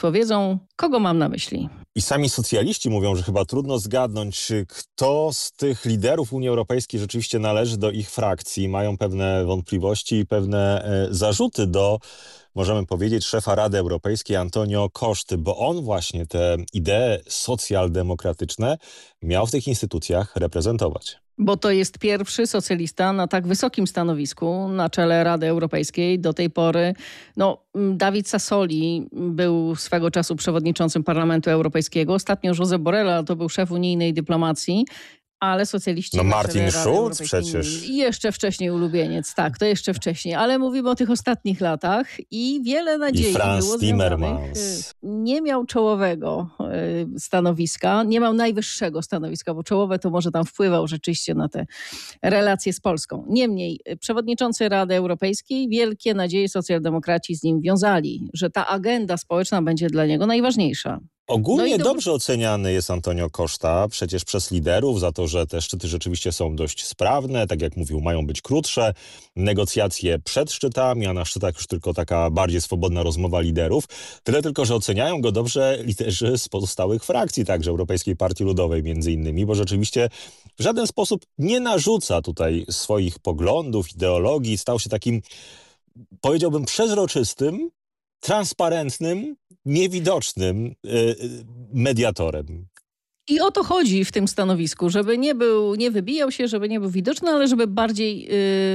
państwo wiedzą, kogo mam na myśli. I sami socjaliści mówią, że chyba trudno zgadnąć, kto z tych liderów Unii Europejskiej rzeczywiście należy do ich frakcji. Mają pewne wątpliwości i pewne zarzuty do, możemy powiedzieć, szefa Rady Europejskiej Antonio Coszty, bo on właśnie te idee socjaldemokratyczne miał w tych instytucjach reprezentować. Bo to jest pierwszy socjalista na tak wysokim stanowisku na czele Rady Europejskiej. Do tej pory David Sassoli był swego czasu przewodniczącym Parlamentu Europejskiego. Ostatnio Josep Borrell to był szef unijnej dyplomacji. Ale socjaliści... Martin Schulz przecież. I jeszcze wcześniej ulubieniec, tak, to jeszcze wcześniej. Ale mówimy o tych ostatnich latach i wiele nadziei było związanych. Nie miał czołowego stanowiska, nie miał najwyższego stanowiska, bo czołowe to może tam wpływał rzeczywiście na te relacje z Polską. Niemniej przewodniczący Rady Europejskiej, wielkie nadzieje socjaldemokraci z nim wiązali, że ta agenda społeczna będzie dla niego najważniejsza. Ogólnie dobrze oceniany jest Antonio Costa przecież przez liderów za to, że te szczyty rzeczywiście są dość sprawne, tak jak mówił, mają być krótsze, negocjacje przed szczytami, a na szczytach już tylko taka bardziej swobodna rozmowa liderów. Tyle tylko, że oceniają go dobrze liderzy z pozostałych frakcji, także Europejskiej Partii Ludowej między innymi, bo rzeczywiście w żaden sposób nie narzuca tutaj swoich poglądów, ideologii, stał się takim, powiedziałbym, przezroczystym, transparentnym, niewidocznym mediatorem. I o to chodzi w tym stanowisku, żeby nie wybijał się, żeby nie był widoczny, ale żeby bardziej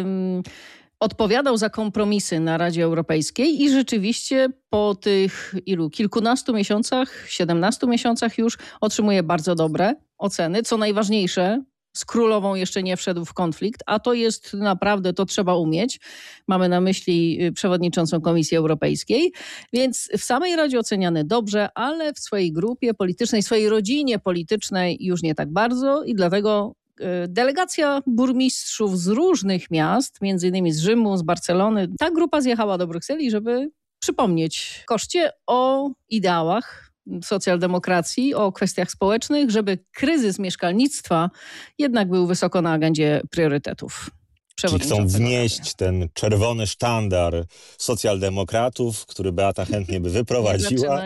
odpowiadał za kompromisy na Radzie Europejskiej i rzeczywiście po tych kilkunastu miesiącach, 17 miesiącach już otrzymuje bardzo dobre oceny. Co najważniejsze, z królową jeszcze nie wszedł w konflikt, a to jest naprawdę, to trzeba umieć. Mamy na myśli przewodniczącą Komisji Europejskiej, więc w samej Radzie oceniany dobrze, ale w swojej grupie politycznej, swojej rodzinie politycznej już nie tak bardzo i dlatego delegacja burmistrzów z różnych miast, między innymi z Rzymu, z Barcelony, ta grupa zjechała do Brukseli, żeby przypomnieć Koszcie o ideałach socjaldemokracji, o kwestiach społecznych, żeby kryzys mieszkalnictwa jednak był wysoko na agendzie priorytetów. Czyli chcą wnieść ten czerwony sztandar socjaldemokratów, który Beata chętnie by wyprowadziła.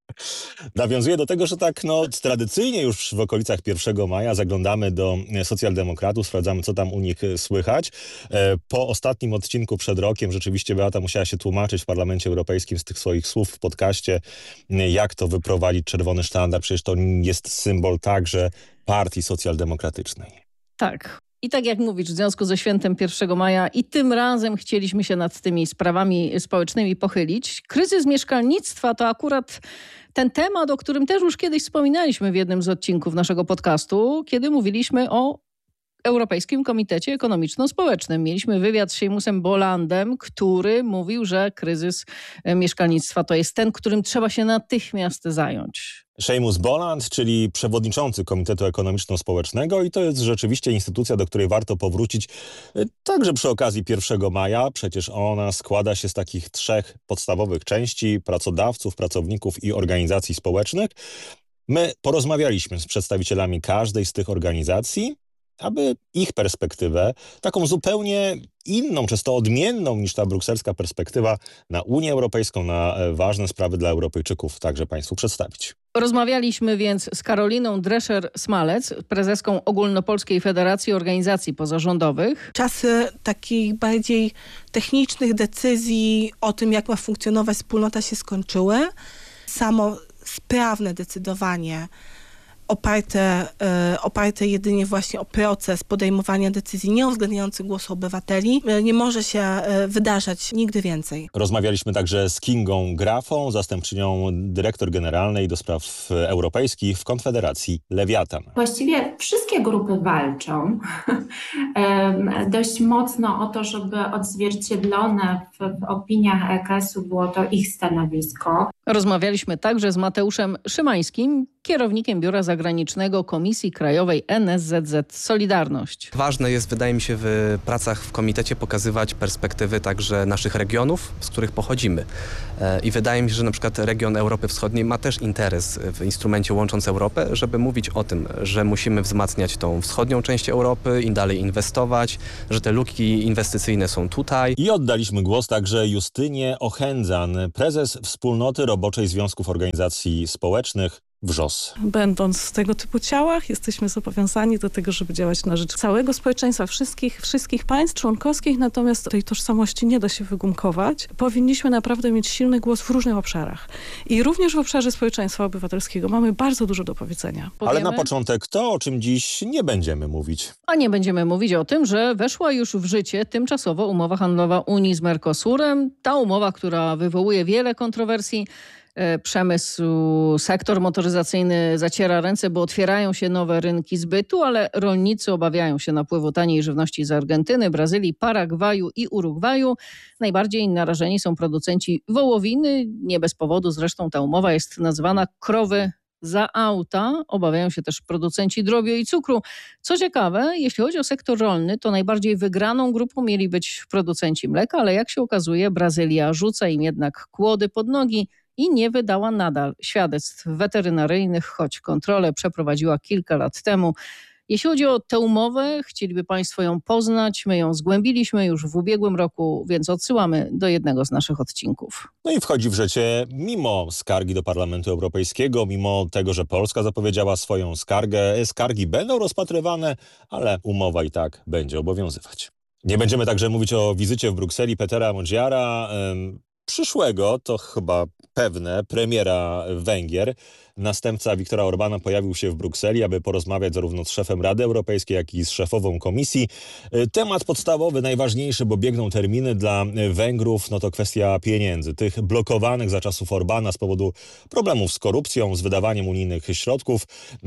Nawiązuje do tego, że tak tradycyjnie już w okolicach 1 maja zaglądamy do socjaldemokratów, sprawdzamy, co tam u nich słychać. Po ostatnim odcinku przed rokiem rzeczywiście Beata musiała się tłumaczyć w Parlamencie Europejskim z tych swoich słów w podcaście, jak to wyprowadzić czerwony sztandar. Przecież to jest symbol także partii socjaldemokratycznej. Tak. I tak jak mówisz, w związku ze świętem 1 maja i tym razem chcieliśmy się nad tymi sprawami społecznymi pochylić. Kryzys mieszkalnictwa to akurat ten temat, o którym też już kiedyś wspominaliśmy w jednym z odcinków naszego podcastu, kiedy mówiliśmy o Europejskim Komitecie Ekonomiczno-Społecznym. Mieliśmy wywiad z Seimusem Bolandem, który mówił, że kryzys mieszkalnictwa to jest ten, którym trzeba się natychmiast zająć. Seimus Boland, czyli przewodniczący Komitetu Ekonomiczno-Społecznego i to jest rzeczywiście instytucja, do której warto powrócić także przy okazji 1 maja. Przecież ona składa się z takich 3 podstawowych części: pracodawców, pracowników i organizacji społecznych. My porozmawialiśmy z przedstawicielami każdej z tych organizacji, aby ich perspektywę, taką zupełnie inną, często odmienną niż ta brukselska perspektywa na Unię Europejską, na ważne sprawy dla Europejczyków, także Państwu przedstawić. Rozmawialiśmy więc z Karoliną Drescher-Smalec, prezeską Ogólnopolskiej Federacji Organizacji Pozarządowych. Czasy takich bardziej technicznych decyzji o tym, jak ma funkcjonować wspólnota, się skończyły. Samo sprawne decydowanie oparte jedynie właśnie o proces podejmowania decyzji nieuwzględniający głosu obywateli nie może się wydarzać nigdy więcej. Rozmawialiśmy także z Kingą Grafą, zastępczynią dyrektor generalnej do spraw europejskich w Konfederacji Lewiatan. Właściwie wszystkie grupy walczą dość mocno o to, żeby odzwierciedlone w opiniach EKS-u było to ich stanowisko. Rozmawialiśmy także z Mateuszem Szymańskim, kierownikiem Biura Zagranicznego Komisji Krajowej NSZZ Solidarność. Ważne jest, wydaje mi się, w pracach w komitecie pokazywać perspektywy także naszych regionów, z których pochodzimy. I wydaje mi się, że na przykład region Europy Wschodniej ma też interes w instrumencie Łącząc Europę, żeby mówić o tym, że musimy wzmacniać tą wschodnią część Europy i dalej inwestować, że te luki inwestycyjne są tutaj. I oddaliśmy głos także Justynie Ochędzan, prezes Wspólnoty Roboczej Związków Organizacji Społecznych WRZOS. Będąc w tego typu ciałach, jesteśmy zobowiązani do tego, żeby działać na rzecz całego społeczeństwa, wszystkich państw członkowskich, natomiast tej tożsamości nie da się wygumkować. Powinniśmy naprawdę mieć silny głos w różnych obszarach. I również w obszarze społeczeństwa obywatelskiego mamy bardzo dużo do powiedzenia. Ale na początek to, o czym dziś nie będziemy mówić. A nie będziemy mówić o tym, że weszła już w życie tymczasowo umowa handlowa Unii z Mercosurem. Ta umowa, która wywołuje wiele kontrowersji. Przemysł, sektor motoryzacyjny zaciera ręce, bo otwierają się nowe rynki zbytu, ale rolnicy obawiają się napływu taniej żywności z Argentyny, Brazylii, Paragwaju i Urugwaju. Najbardziej narażeni są producenci wołowiny. Nie bez powodu zresztą ta umowa jest nazywana krowy za auta. Obawiają się też producenci drobiu i cukru. Co ciekawe, jeśli chodzi o sektor rolny, to najbardziej wygraną grupą mieli być producenci mleka, ale jak się okazuje, Brazylia rzuca im jednak kłody pod nogi i nie wydała nadal świadectw weterynaryjnych, choć kontrolę przeprowadziła kilka lat temu. Jeśli chodzi o tę umowę, chcieliby Państwo ją poznać, my ją zgłębiliśmy już w ubiegłym roku, więc odsyłamy do jednego z naszych odcinków. No i wchodzi w życie mimo skargi do Parlamentu Europejskiego, mimo tego, że Polska zapowiedziała swoją skargę. Skargi będą rozpatrywane, ale umowa i tak będzie obowiązywać. Nie będziemy także mówić o wizycie w Brukseli Petera Modziara, przyszłego, to chyba pewne, premiera Węgier. Następca Viktora Orbána pojawił się w Brukseli, aby porozmawiać zarówno z szefem Rady Europejskiej, jak i z szefową Komisji. Temat podstawowy, najważniejszy, bo biegną terminy dla Węgrów, no to kwestia pieniędzy. Tych blokowanych za czasów Orbána z powodu problemów z korupcją, z wydawaniem unijnych środków.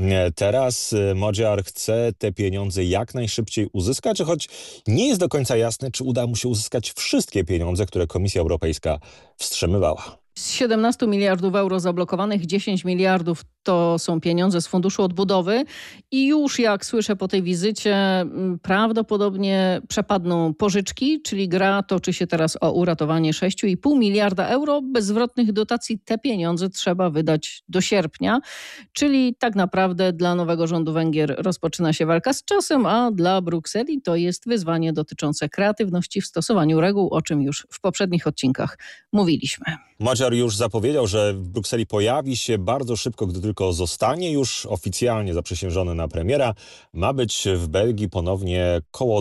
Teraz Magyar chce te pieniądze jak najszybciej uzyskać, choć nie jest do końca jasne, czy uda mu się uzyskać wszystkie pieniądze, które Komisja Europejska wstrzymywała. Z 17 miliardów euro zablokowanych 10 miliardów to są pieniądze z Funduszu Odbudowy i już jak słyszę po tej wizycie prawdopodobnie przepadną pożyczki, czyli gra toczy się teraz o uratowanie 6,5 miliarda euro. Bezzwrotnych dotacji te pieniądze trzeba wydać do sierpnia, czyli tak naprawdę dla nowego rządu Węgier rozpoczyna się walka z czasem, a dla Brukseli to jest wyzwanie dotyczące kreatywności w stosowaniu reguł, o czym już w poprzednich odcinkach mówiliśmy. Magyar już zapowiedział, że w Brukseli pojawi się bardzo szybko, gdy tylko zostanie już oficjalnie zaprzysiężony na premiera. Ma być w Belgii ponownie koło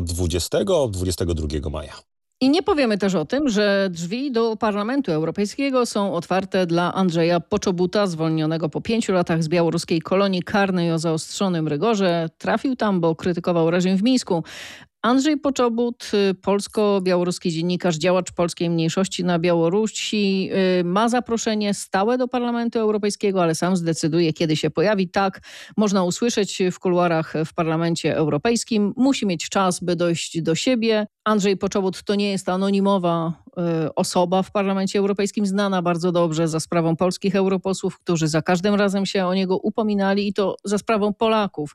20-22 maja. I nie powiemy też o tym, że drzwi do Parlamentu Europejskiego są otwarte dla Andrzeja Poczobuta, zwolnionego po 5 latach z białoruskiej kolonii karnej o zaostrzonym rygorze. Trafił tam, bo krytykował reżim w Mińsku. Andrzej Poczobut, polsko-białoruski dziennikarz, działacz polskiej mniejszości na Białorusi, ma zaproszenie stałe do Parlamentu Europejskiego, ale sam zdecyduje, kiedy się pojawi. Tak można usłyszeć w kuluarach w Parlamencie Europejskim. Musi mieć czas, by dojść do siebie. Andrzej Poczobut to nie jest anonimowa osoba w Parlamencie Europejskim, znana bardzo dobrze za sprawą polskich europosłów, którzy za każdym razem się o niego upominali i to za sprawą Polaków.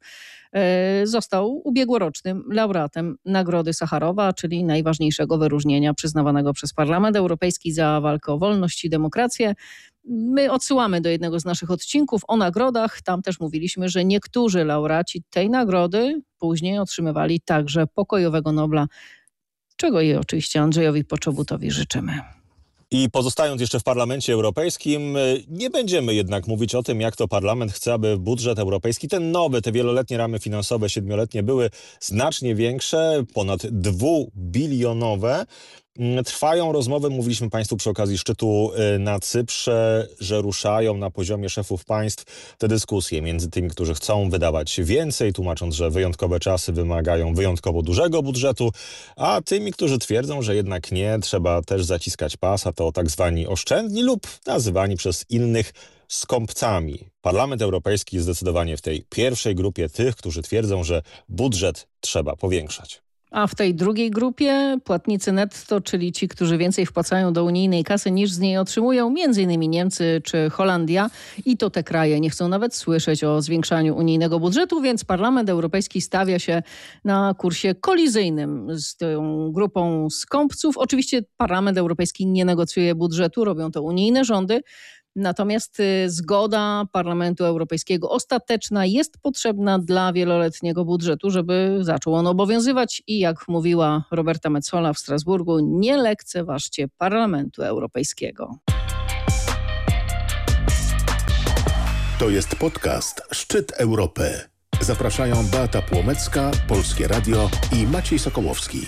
Został ubiegłorocznym laureatem Nagrody Sacharowa, czyli najważniejszego wyróżnienia przyznawanego przez Parlament Europejski za walkę o wolność i demokrację. My odsyłamy do jednego z naszych odcinków o nagrodach. Tam też mówiliśmy, że niektórzy laureaci tej nagrody później otrzymywali także pokojowego Nobla, czego i oczywiście Andrzejowi Poczobutowi życzymy. I pozostając jeszcze w Parlamencie Europejskim, nie będziemy jednak mówić o tym, jak to Parlament chce, aby budżet europejski, ten nowy, te wieloletnie ramy finansowe, 7-letnie, były znacznie większe, ponad 2-bilionowe. Trwają rozmowy, mówiliśmy Państwu przy okazji szczytu na Cyprze, że ruszają na poziomie szefów państw te dyskusje między tymi, którzy chcą wydawać więcej, tłumacząc, że wyjątkowe czasy wymagają wyjątkowo dużego budżetu, a tymi, którzy twierdzą, że jednak nie, trzeba też zaciskać pas, a to tak zwani oszczędni lub nazywani przez innych skąpcami. Parlament Europejski jest zdecydowanie w tej pierwszej grupie tych, którzy twierdzą, że budżet trzeba powiększać. A w tej drugiej grupie płatnicy netto, czyli ci, którzy więcej wpłacają do unijnej kasy niż z niej otrzymują, m.in. Niemcy czy Holandia. I to te kraje nie chcą nawet słyszeć o zwiększaniu unijnego budżetu, więc Parlament Europejski stawia się na kursie kolizyjnym z tą grupą skąpców. Oczywiście Parlament Europejski nie negocjuje budżetu, robią to unijne rządy. Natomiast zgoda Parlamentu Europejskiego ostateczna jest potrzebna dla wieloletniego budżetu, żeby zaczął on obowiązywać i jak mówiła Roberta Metsola w Strasburgu, nie lekceważcie Parlamentu Europejskiego. To jest podcast Szczyt Europy. Zapraszają Beata Płomecka, Polskie Radio i Maciej Sokołowski,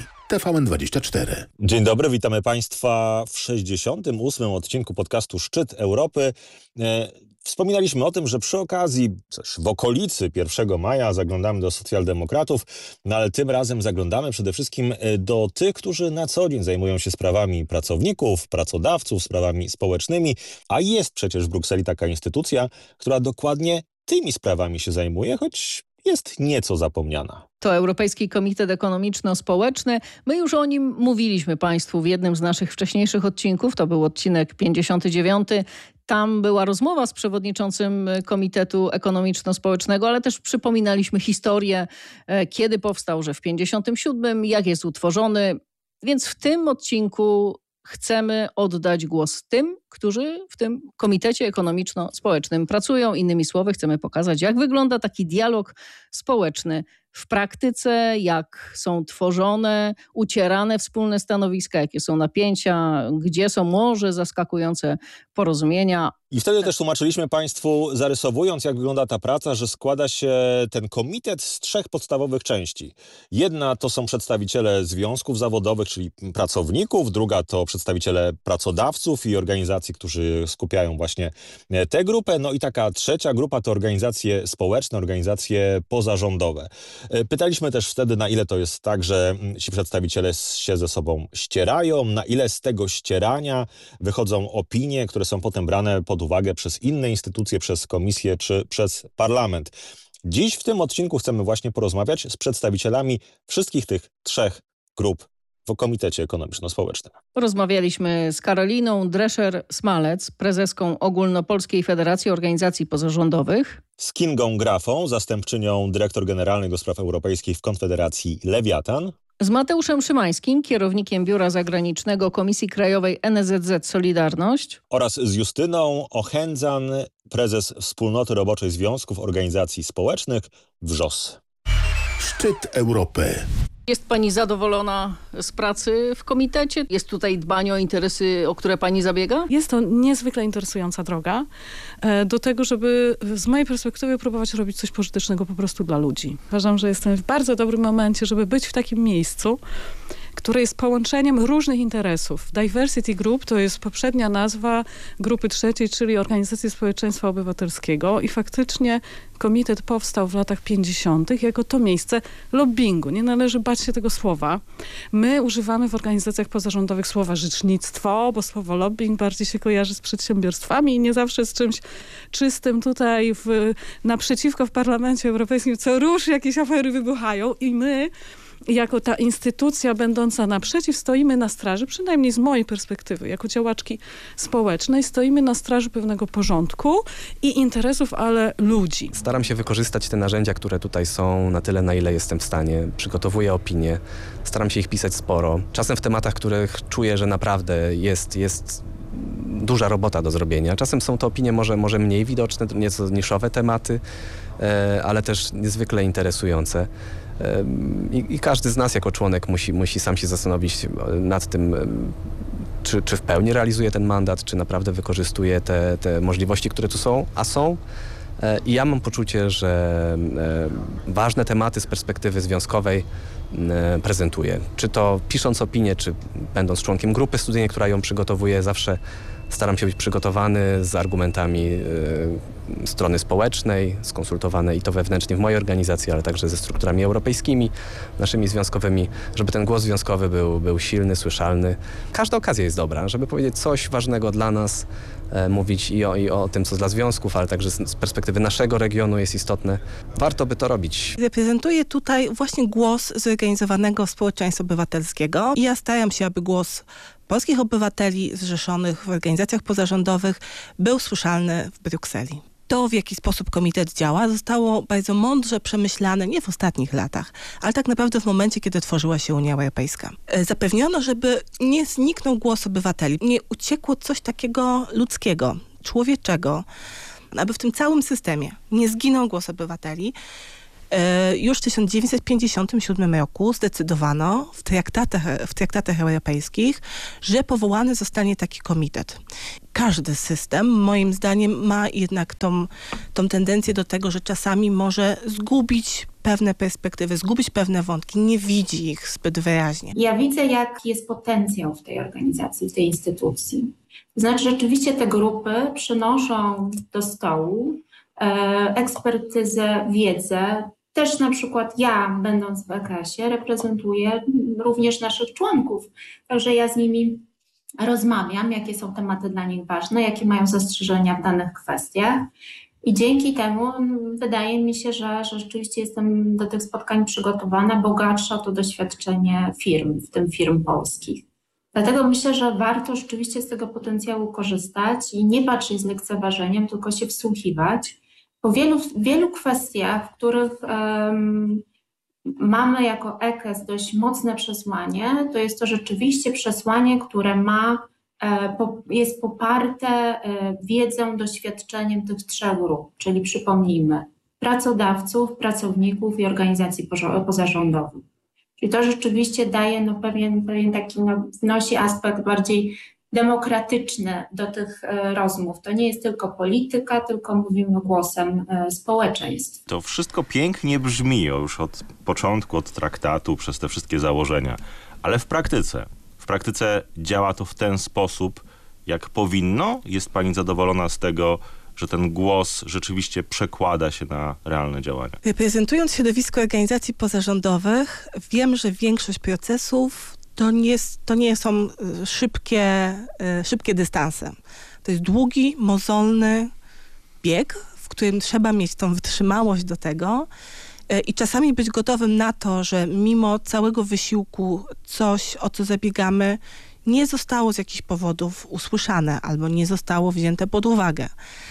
TVN24. Dzień dobry, witamy Państwa w 68. odcinku podcastu Szczyt Europy. Wspominaliśmy o tym, że przy okazji, w okolicy 1 maja zaglądamy do socjaldemokratów, no ale tym razem zaglądamy przede wszystkim do tych, którzy na co dzień zajmują się sprawami pracowników, pracodawców, sprawami społecznymi, a jest przecież w Brukseli taka instytucja, która dokładnie tymi sprawami się zajmuje, choć jest nieco zapomniana. To Europejski Komitet Ekonomiczno-Społeczny. My już o nim mówiliśmy Państwu w jednym z naszych wcześniejszych odcinków. To był odcinek 59. Tam była rozmowa z przewodniczącym Komitetu Ekonomiczno-Społecznego, ale też przypominaliśmy historię, kiedy powstał, że w 57, jak jest utworzony. Więc w tym odcinku chcemy oddać głos tym, którzy w tym Komitecie Ekonomiczno-Społecznym pracują. Innymi słowy, chcemy pokazać, jak wygląda taki dialog społeczny w praktyce, jak są tworzone, ucierane wspólne stanowiska, jakie są napięcia, gdzie są może zaskakujące porozumienia. I wtedy też tłumaczyliśmy Państwu, zarysowując jak wygląda ta praca, że składa się ten komitet z 3 podstawowych części. Jedna to są przedstawiciele związków zawodowych, czyli pracowników, druga to przedstawiciele pracodawców i organizacji, którzy skupiają właśnie tę grupę, no i taka trzecia grupa to organizacje społeczne, organizacje pozarządowe. Pytaliśmy też wtedy, na ile to jest tak, że ci przedstawiciele się ze sobą ścierają, na ile z tego ścierania wychodzą opinie, które są potem brane pod uwagę przez inne instytucje, przez komisję czy przez parlament. Dziś w tym odcinku chcemy właśnie porozmawiać z przedstawicielami wszystkich tych 3 grup w Komitecie Ekonomiczno-Społecznym. Rozmawialiśmy z Karoliną Drescher-Smalec, prezeską Ogólnopolskiej Federacji Organizacji Pozarządowych. Z Kingą Grafą, zastępczynią dyrektor generalnej do spraw europejskich w Konfederacji Lewiatan. Z Mateuszem Szymańskim, kierownikiem Biura Zagranicznego Komisji Krajowej NSZZ Solidarność. Oraz z Justyną Ochędzan, prezes Wspólnoty Roboczej Związków Organizacji Społecznych WRZOS. Szczyt Europy. Jest Pani zadowolona z pracy w komitecie? Jest tutaj dbanie o interesy, o które Pani zabiega? Jest to niezwykle interesująca droga do tego, żeby z mojej perspektywy próbować robić coś pożytecznego po prostu dla ludzi. Uważam, że jestem w bardzo dobrym momencie, żeby być w takim miejscu, które jest połączeniem różnych interesów. Diversity Group to jest poprzednia nazwa grupy 3, czyli Organizacji Społeczeństwa Obywatelskiego i faktycznie komitet powstał w latach 50. jako to miejsce lobbingu. Nie należy bać się tego słowa. My używamy w organizacjach pozarządowych słowa rzecznictwo, bo słowo lobbying bardziej się kojarzy z przedsiębiorstwami i nie zawsze z czymś czystym tutaj naprzeciwko w Parlamencie Europejskim co rusz jakieś afery wybuchają i my jako ta instytucja będąca naprzeciw stoimy na straży, przynajmniej z mojej perspektywy, jako działaczki społecznej, stoimy na straży pewnego porządku i interesów, ale ludzi. Staram się wykorzystać te narzędzia, które tutaj są na tyle, na ile jestem w stanie. Przygotowuję opinie, staram się ich pisać sporo. Czasem w tematach, których czuję, że naprawdę jest duża robota do zrobienia. Czasem są to opinie może mniej widoczne, nieco niszowe tematy, ale też niezwykle interesujące. I każdy z nas jako członek musi sam się zastanowić nad tym, czy w pełni realizuje ten mandat, czy naprawdę wykorzystuje te możliwości, które tu są, a są. I ja mam poczucie, że ważne tematy z perspektywy związkowej prezentuję. Czy to pisząc opinię, czy będąc członkiem grupy studyjnej, która ją przygotowuje, zawsze staram się być przygotowany z argumentami strony społecznej, skonsultowane i to wewnętrznie w mojej organizacji, ale także ze strukturami europejskimi, naszymi związkowymi, żeby ten głos związkowy był silny, słyszalny. Każda okazja jest dobra, żeby powiedzieć coś ważnego dla nas, mówić i o tym, co dla związków, ale także z perspektywy naszego regionu jest istotne. Warto by to robić. Reprezentuję tutaj właśnie głos zorganizowanego społeczeństwa obywatelskiego i ja staram się, aby głos polskich obywateli zrzeszonych w organizacjach pozarządowych był słyszalny w Brukseli. To, w jaki sposób komitet działa, zostało bardzo mądrze przemyślane nie w ostatnich latach, ale tak naprawdę w momencie, kiedy tworzyła się Unia Europejska. Zapewniono, żeby nie zniknął głos obywateli, nie uciekło coś takiego ludzkiego, człowieczego, aby w tym całym systemie nie zginął głos obywateli. Już w 1957 roku zdecydowano w traktatach europejskich, że powołany zostanie taki komitet. Każdy system, moim zdaniem, ma jednak tą tendencję do tego, że czasami może zgubić pewne perspektywy, zgubić pewne wątki, nie widzi ich zbyt wyraźnie. Ja widzę, jaki jest potencjał w tej organizacji, w tej instytucji. To znaczy, rzeczywiście te grupy przynoszą do stołu ekspertyzę, wiedzę. Też na przykład ja, będąc w EKS-ie, reprezentuję również naszych członków. Także ja z nimi rozmawiam, jakie są tematy dla nich ważne, jakie mają zastrzeżenia w danych kwestiach. I dzięki temu wydaje mi się, że rzeczywiście jestem do tych spotkań przygotowana, bogatsza to doświadczenie firm, w tym firm polskich. Dlatego myślę, że warto rzeczywiście z tego potencjału korzystać i nie patrzeć z lekceważeniem, tylko się wsłuchiwać. Po wielu kwestiach, w których mamy jako EKS dość mocne przesłanie, to jest to rzeczywiście przesłanie, które jest poparte wiedzą, doświadczeniem tych trzech grup, czyli przypomnijmy, pracodawców, pracowników i organizacji pozarządowych. Czyli to rzeczywiście daje pewien taki, wnosi aspekt bardziej demokratyczny do tych rozmów. To nie jest tylko polityka, tylko mówimy głosem społeczeństw. To wszystko pięknie brzmi już od początku, od traktatu, przez te wszystkie założenia, ale w praktyce działa to w ten sposób, jak powinno? Jest pani zadowolona z tego, że ten głos rzeczywiście przekłada się na realne działania? Reprezentując środowisko organizacji pozarządowych, wiem, że większość procesów to nie są szybkie dystanse. To jest długi, mozolny bieg, w którym trzeba mieć tą wytrzymałość do tego i czasami być gotowym na to, że mimo całego wysiłku coś, o co zabiegamy, nie zostało z jakichś powodów usłyszane albo nie zostało wzięte pod uwagę.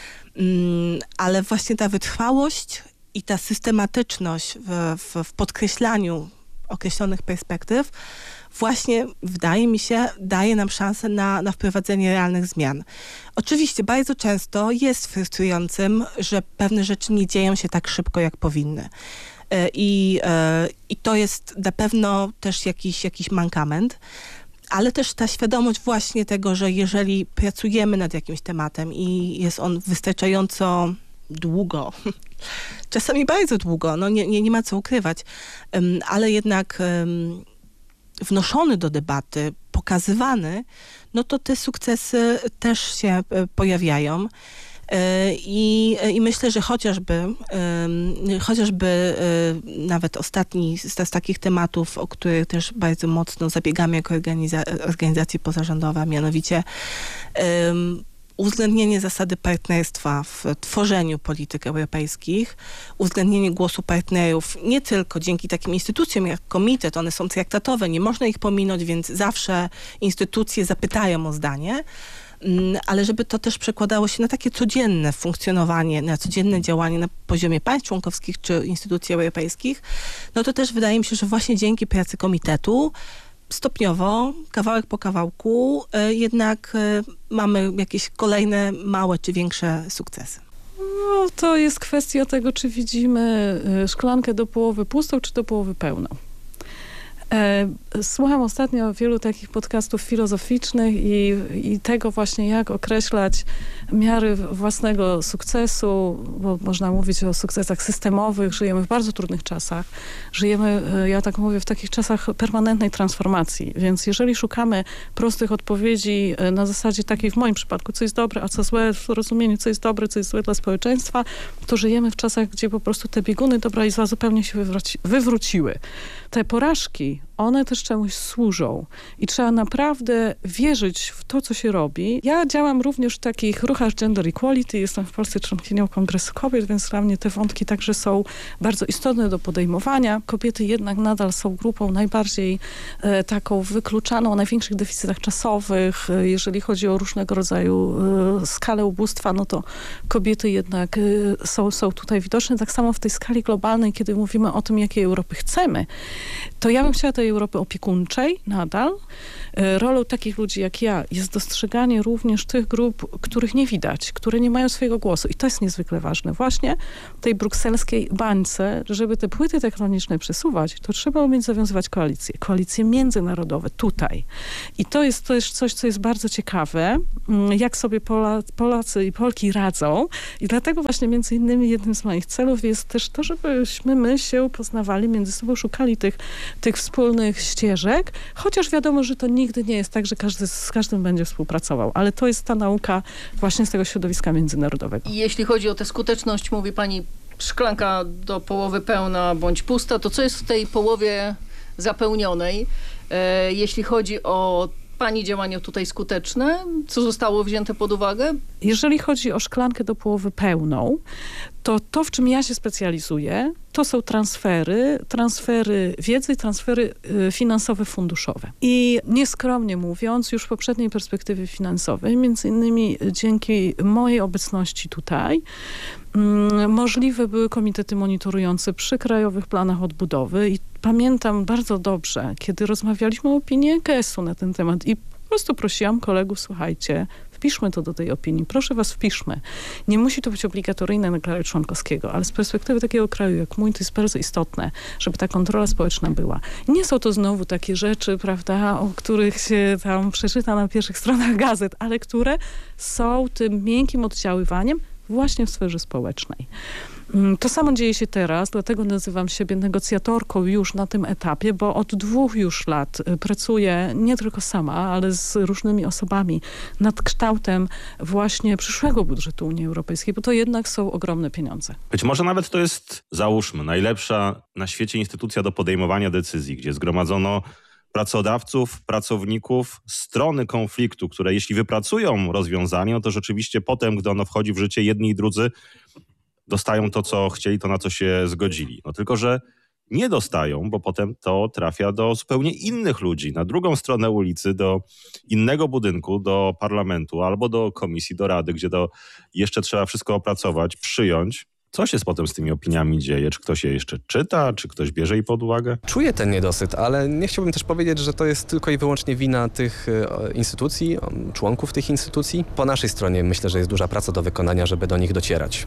Ale właśnie ta wytrwałość i ta systematyczność w podkreślaniu określonych perspektyw właśnie, wydaje mi się, daje nam szansę na wprowadzenie realnych zmian. Oczywiście bardzo często jest frustrującym, że pewne rzeczy nie dzieją się tak szybko, jak powinny. I to jest na pewno też jakiś mankament, ale też ta świadomość właśnie tego, że jeżeli pracujemy nad jakimś tematem i jest on wystarczająco długo, czasami bardzo długo, no nie ma co ukrywać, ale jednak wnoszony do debaty, pokazywany, no to te sukcesy też się pojawiają. I myślę, że chociażby nawet ostatni z takich tematów, o których też bardzo mocno zabiegamy jako organizacje pozarządowe, a mianowicie uwzględnienie zasady partnerstwa w tworzeniu polityk europejskich, uwzględnienie głosu partnerów nie tylko dzięki takim instytucjom jak komitet, one są traktatowe, nie można ich pominąć, więc zawsze instytucje zapytają o zdanie, ale żeby to też przekładało się na takie codzienne funkcjonowanie, na codzienne działanie na poziomie państw członkowskich czy instytucji europejskich, no to też wydaje mi się, że właśnie dzięki pracy komitetu stopniowo, kawałek po kawałku, jednak mamy jakieś kolejne małe czy większe sukcesy. No, to jest kwestia tego, czy widzimy szklankę do połowy pustą, czy do połowy pełną. Słucham ostatnio wielu takich podcastów filozoficznych i tego właśnie, jak określać miary własnego sukcesu, bo można mówić o sukcesach systemowych. Żyjemy w bardzo trudnych czasach. Żyjemy, ja tak mówię, w takich czasach permanentnej transformacji. Więc jeżeli szukamy prostych odpowiedzi na zasadzie takiej w moim przypadku, co jest dobre, a co złe, w rozumieniu, co jest dobre, co jest złe dla społeczeństwa, to żyjemy w czasach, gdzie po prostu te bieguny dobra i zła zupełnie się wywróciły. Te porażki, one też czemuś służą i trzeba naprawdę wierzyć w to, co się robi. Ja działam również w takich ruchach Gender Equality, jestem w Polsce członkinią Kongresu Kobiet, więc dla mnie te wątki także są bardzo istotne do podejmowania. Kobiety jednak nadal są grupą najbardziej taką wykluczaną, o największych deficytach czasowych. Jeżeli chodzi o różnego rodzaju skalę ubóstwa, no to kobiety jednak są tutaj widoczne. Tak samo w tej skali globalnej, kiedy mówimy o tym, jakiej Europy chcemy, to ja bym chciała tej Europy opiekuńczej nadal. Rolą takich ludzi jak ja jest dostrzeganie również tych grup, których nie widać, które nie mają swojego głosu. I to jest niezwykle ważne. Właśnie w tej brukselskiej bańce, żeby te płyty tektoniczne przesuwać, to trzeba umieć zawiązywać koalicje międzynarodowe tutaj. I to jest też coś, co jest bardzo ciekawe, jak sobie Polacy i Polki radzą. I dlatego właśnie między innymi jednym z moich celów jest też to, żebyśmy my się poznawali między sobą, szukali tych wspólnych ścieżek, chociaż wiadomo, że to nigdy nie jest tak, że każdy z każdym będzie współpracował, ale to jest ta nauka właśnie z tego środowiska międzynarodowego. I jeśli chodzi o tę skuteczność, mówi pani, szklanka do połowy pełna bądź pusta, to co jest w tej połowie zapełnionej? Jeśli chodzi o pani działanie tutaj skuteczne, co zostało wzięte pod uwagę? Jeżeli chodzi o szklankę do połowy pełną, to w czym ja się specjalizuję, to są transfery wiedzy i transfery finansowe, funduszowe. I nieskromnie mówiąc, już w poprzedniej perspektywie finansowej, między innymi dzięki mojej obecności tutaj, możliwe były komitety monitorujące przy krajowych planach odbudowy i pamiętam bardzo dobrze, kiedy rozmawialiśmy o opinii EKS-u na ten temat i po prostu prosiłam kolegów, słuchajcie, wpiszmy to do tej opinii, proszę was, wpiszmy. Nie musi to być obligatoryjne dla kraju członkowskiego, ale z perspektywy takiego kraju jak mój, to jest bardzo istotne, żeby ta kontrola społeczna była. I nie są to znowu takie rzeczy, prawda, o których się tam przeczyta na pierwszych stronach gazet, ale które są tym miękkim oddziaływaniem właśnie w sferze społecznej. To samo dzieje się teraz, dlatego nazywam siebie negocjatorką już na tym etapie, bo od 2 już lat pracuję nie tylko sama, ale z różnymi osobami nad kształtem właśnie przyszłego budżetu Unii Europejskiej, bo to jednak są ogromne pieniądze. Być może nawet to jest, załóżmy, najlepsza na świecie instytucja do podejmowania decyzji, gdzie zgromadzono pracodawców, pracowników, strony konfliktu, które jeśli wypracują rozwiązanie, no to rzeczywiście potem, gdy ono wchodzi w życie, jedni i drudzy dostają to, co chcieli, to na co się zgodzili. No tylko, że nie dostają, bo potem to trafia do zupełnie innych ludzi, na drugą stronę ulicy, do innego budynku, do parlamentu albo do komisji, do rady, gdzie to jeszcze trzeba wszystko opracować, przyjąć. Co się potem z tymi opiniami dzieje? Czy ktoś je jeszcze czyta? Czy ktoś bierze jej pod uwagę? Czuję ten niedosyt, ale nie chciałbym też powiedzieć, że to jest tylko i wyłącznie wina tych instytucji, członków tych instytucji. Po naszej stronie myślę, że jest duża praca do wykonania, żeby do nich docierać.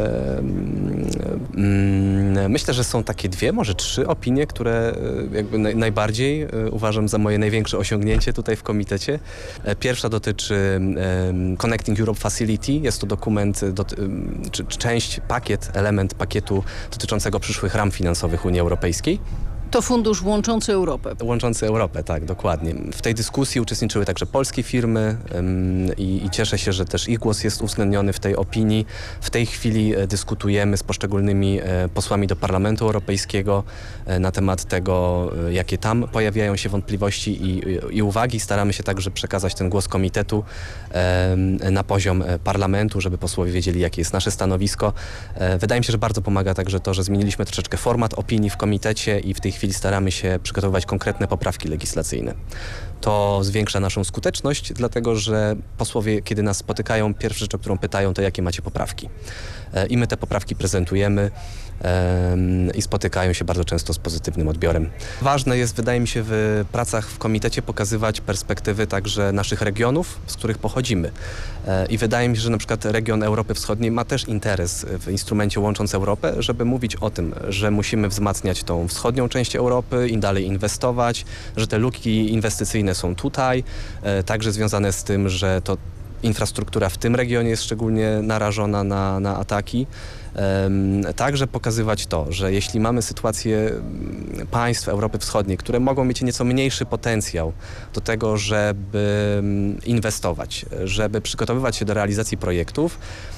Myślę, że są takie 2, może 3 opinie, które jakby najbardziej uważam za moje największe osiągnięcie tutaj w komitecie. Pierwsza dotyczy Connecting Europe Facility. Jest to dokument, część, element pakietu dotyczącego przyszłych ram finansowych Unii Europejskiej. To fundusz łączący Europę. Łączący Europę, tak, dokładnie. W tej dyskusji uczestniczyły także polskie firmy i cieszę się, że też ich głos jest uwzględniony w tej opinii. W tej chwili dyskutujemy z poszczególnymi posłami do Parlamentu Europejskiego na temat tego, jakie tam pojawiają się wątpliwości i uwagi. Staramy się także przekazać ten głos komitetu na poziom parlamentu, żeby posłowie wiedzieli, jakie jest nasze stanowisko. Wydaje mi się, że bardzo pomaga także to, że zmieniliśmy troszeczkę format opinii w komitecie i w tej chwili staramy się przygotowywać konkretne poprawki legislacyjne. To zwiększa naszą skuteczność, dlatego że posłowie, kiedy nas spotykają, pierwsza rzecz, o którą pytają, to jakie macie poprawki. I my te poprawki prezentujemy i spotykają się bardzo często z pozytywnym odbiorem. Ważne jest, wydaje mi się, w pracach w komitecie pokazywać perspektywy także naszych regionów, z których pochodzimy. I wydaje mi się, że na przykład region Europy Wschodniej ma też interes w instrumencie Łącząc Europę, żeby mówić o tym, że musimy wzmacniać tą wschodnią część Europy i dalej inwestować, że te luki inwestycyjne są tutaj, także związane z tym, że to infrastruktura w tym regionie jest szczególnie narażona na ataki. Także pokazywać to, że jeśli mamy sytuację państw Europy Wschodniej, które mogą mieć nieco mniejszy potencjał do tego, żeby inwestować, żeby przygotowywać się do realizacji projektów,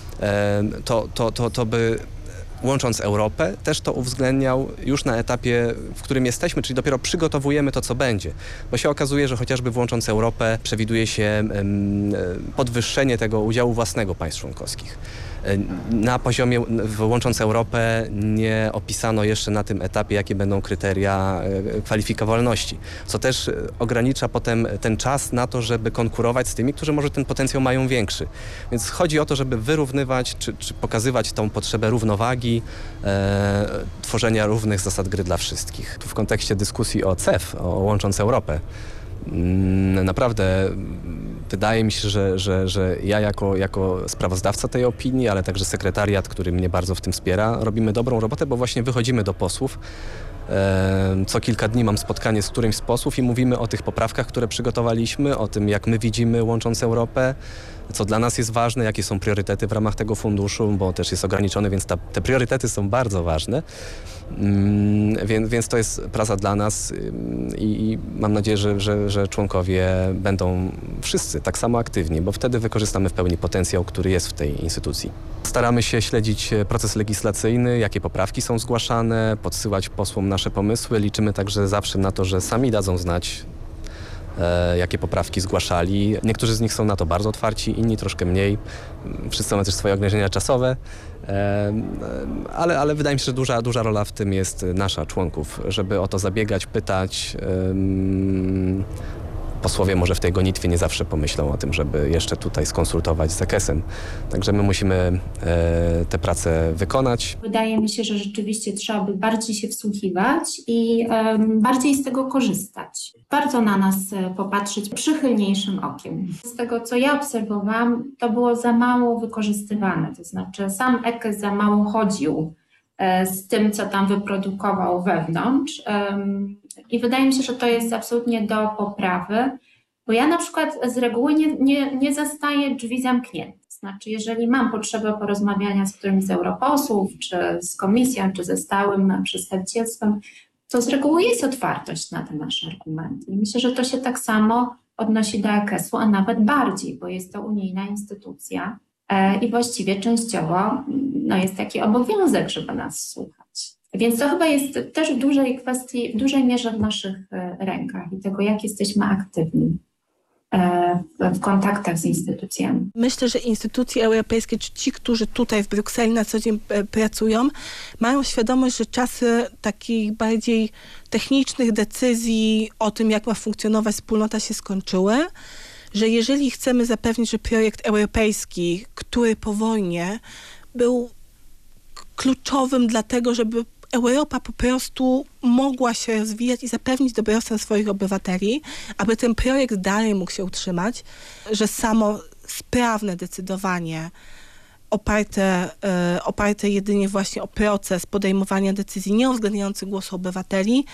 to by Łącząc Europę też to uwzględniał już na etapie, w którym jesteśmy, czyli dopiero przygotowujemy to, co będzie. Bo się okazuje, że chociażby w Łącząc Europę przewiduje się podwyższenie tego udziału własnego państw członkowskich. Na poziomie łącząc Europę nie opisano jeszcze na tym etapie, jakie będą kryteria kwalifikowalności, co też ogranicza potem ten czas na to, żeby konkurować z tymi, którzy może ten potencjał mają większy. Więc chodzi o to, żeby wyrównywać czy pokazywać tą potrzebę równowagi, tworzenia równych zasad gry dla wszystkich. Tu w kontekście dyskusji o CEF, o łącząc Europę, naprawdę wydaje mi się, że ja jako sprawozdawca tej opinii, ale także sekretariat, który mnie bardzo w tym wspiera, robimy dobrą robotę, bo właśnie wychodzimy do posłów. Co kilka dni mam spotkanie z którymś z posłów i mówimy o tych poprawkach, które przygotowaliśmy, o tym, jak my widzimy łącząc Europę, co dla nas jest ważne, jakie są priorytety w ramach tego funduszu, bo też jest ograniczony, więc te priorytety są bardzo ważne. Więc to jest praca dla nas i mam nadzieję, że członkowie będą wszyscy tak samo aktywni, bo wtedy wykorzystamy w pełni potencjał, który jest w tej instytucji. Staramy się śledzić proces legislacyjny, jakie poprawki są zgłaszane, podsyłać posłom nasze pomysły. Liczymy także zawsze na to, że sami dadzą znać, jakie poprawki zgłaszali. Niektórzy z nich są na to bardzo otwarci, inni troszkę mniej. Wszyscy mamy też swoje ograniczenia czasowe, ale wydaje mi się, że duża rola w tym jest nasza, członków, żeby o to zabiegać, pytać. Posłowie może w tej gonitwie nie zawsze pomyślą o tym, żeby jeszcze tutaj skonsultować z zakresem. Także my musimy tę pracę wykonać. Wydaje mi się, że rzeczywiście trzeba by bardziej się wsłuchiwać i bardziej z tego korzystać. Warto na nas popatrzeć przychylniejszym okiem. Z tego, co ja obserwowałam, to było za mało wykorzystywane. To znaczy sam EKS za mało chodził z tym, co tam wyprodukował wewnątrz. I wydaje mi się, że to jest absolutnie do poprawy, bo ja na przykład z reguły nie zastaję drzwi zamknięte. Znaczy, jeżeli mam potrzebę porozmawiania z którymś z europosłów, czy z komisją, czy ze stałym przedstawicielstwem, to z reguły jest otwartość na te nasze argumenty. I myślę, że to się tak samo odnosi do EKS-u, a nawet bardziej, bo jest to unijna instytucja i właściwie częściowo jest taki obowiązek, żeby nas słuchać. Więc to chyba jest też w dużej mierze w naszych rękach i tego, jak jesteśmy aktywni w kontaktach z instytucjami. Myślę, że instytucje europejskie, czy ci, którzy tutaj w Brukseli na co dzień pracują, mają świadomość, że czasy takich bardziej technicznych decyzji o tym, jak ma funkcjonować wspólnota, się skończyły. Że jeżeli chcemy zapewnić, że projekt europejski, który po wojnie był kluczowym dlatego, żeby Europa po prostu mogła się rozwijać i zapewnić dobrostan swoich obywateli, aby ten projekt dalej mógł się utrzymać, że samo sprawne decydowanie oparte jedynie właśnie o proces podejmowania decyzji nieuwzględniający głosu obywateli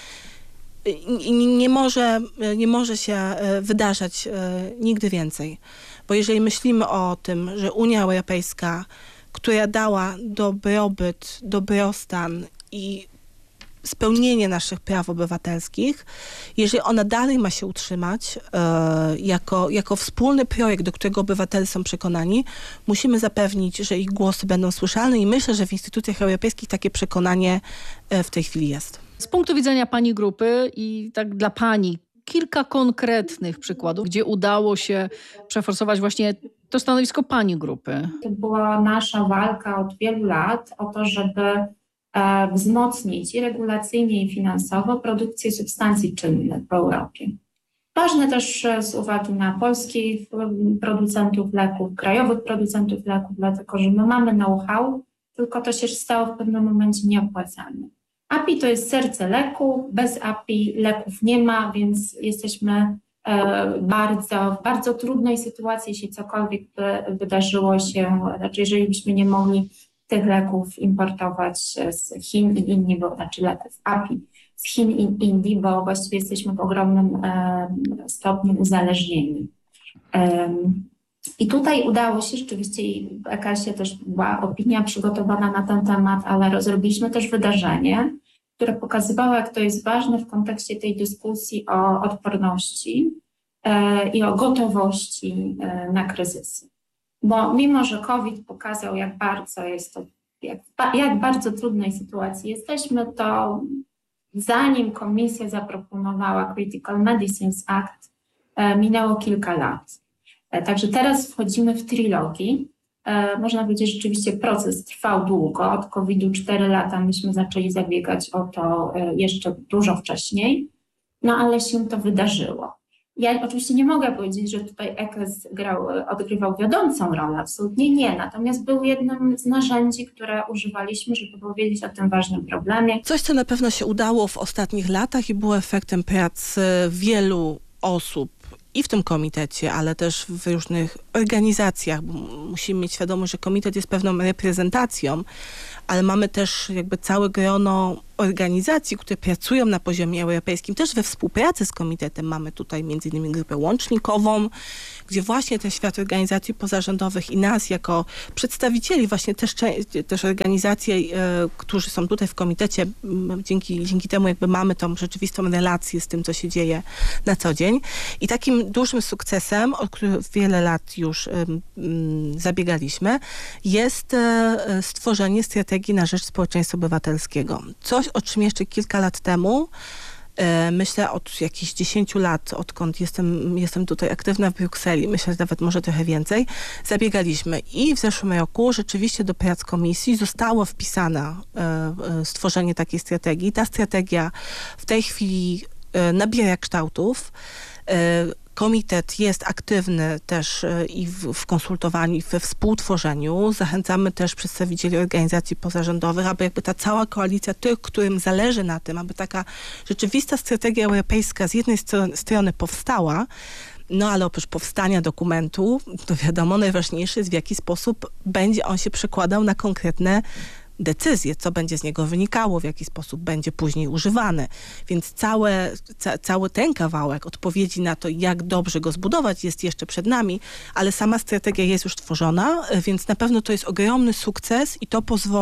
nie może się wydarzać nigdy więcej. Bo jeżeli myślimy o tym, że Unia Europejska, która dała dobrobyt, dobrostan i spełnienie naszych praw obywatelskich, jeżeli ona dalej ma się utrzymać jako wspólny projekt, do którego obywatele są przekonani, musimy zapewnić, że ich głosy będą słyszalne i myślę, że w instytucjach europejskich takie przekonanie w tej chwili jest. Z punktu widzenia pani grupy i tak dla pani, kilka konkretnych przykładów, gdzie udało się przeforsować właśnie to stanowisko pani grupy. To była nasza walka od wielu lat o to, żeby wzmocnić i regulacyjnie, i finansowo produkcję substancji czynnych w Europie. Ważne też z uwagi na polskich producentów leków, krajowych producentów leków, dlatego że my mamy know-how, tylko to się stało w pewnym momencie nieopłacalne. API to jest serce leku, bez API leków nie ma, więc jesteśmy w bardzo trudnej sytuacji, jeśli cokolwiek by wydarzyło się, znaczy jeżeli byśmy nie mogli tych leków importować z Chin i Indii, leków API z Chin i Indii, bo właściwie jesteśmy w ogromnym stopniu uzależnieni. I tutaj udało się rzeczywiście, w EKS-ie też była opinia przygotowana na ten temat, ale zrobiliśmy też wydarzenie, które pokazywało, jak to jest ważne w kontekście tej dyskusji o odporności i o gotowości na kryzysy. Bo mimo, że COVID pokazał, jak bardzo jest to, jak bardzo trudnej sytuacji jesteśmy, to zanim komisja zaproponowała Critical Medicines Act, minęło kilka lat. Także teraz wchodzimy w trilogii Można powiedzieć, rzeczywiście proces trwał długo. Od COVID-u 4 lata myśmy zaczęli zabiegać o to jeszcze dużo wcześniej, no ale się to wydarzyło. Ja oczywiście nie mogę powiedzieć, że tutaj EKS odgrywał wiodącą rolę, absolutnie nie. Natomiast był jednym z narzędzi, które używaliśmy, żeby powiedzieć o tym ważnym problemie. Coś, co na pewno się udało w ostatnich latach i było efektem prac wielu osób i w tym komitecie, ale też w różnych organizacjach, bo musimy mieć świadomość, że komitet jest pewną reprezentacją, ale mamy też jakby całe grono organizacji, które pracują na poziomie europejskim, też we współpracy z komitetem. Mamy tutaj m.in. grupę łącznikową, gdzie właśnie ten świat organizacji pozarządowych i nas jako przedstawicieli właśnie też organizacje, którzy są tutaj w komitecie, dzięki temu jakby mamy tą rzeczywistą relację z tym, co się dzieje na co dzień. I takim dużym sukcesem, o który wiele lat już zabiegaliśmy, jest stworzenie strategii na rzecz społeczeństwa obywatelskiego. Coś, o czym jeszcze kilka lat temu, myślę od jakichś 10 lat, odkąd jestem tutaj aktywna w Brukseli, myślę, że nawet może trochę więcej, zabiegaliśmy. I w zeszłym roku rzeczywiście do prac komisji zostało wpisane stworzenie takiej strategii. Ta strategia w tej chwili nabiera kształtów. Komitet jest aktywny też i w konsultowaniu, i we współtworzeniu. Zachęcamy też przedstawicieli organizacji pozarządowych, aby jakby ta cała koalicja tych, którym zależy na tym, aby taka rzeczywista strategia europejska z jednej strony powstała, no ale oprócz powstania dokumentu, to wiadomo, najważniejsze jest, w jaki sposób będzie on się przekładał na konkretne decyzje, co będzie z niego wynikało, w jaki sposób będzie później używany. Więc cały ten kawałek odpowiedzi na to, jak dobrze go zbudować, jest jeszcze przed nami, ale sama strategia jest już tworzona, więc na pewno to jest ogromny sukces i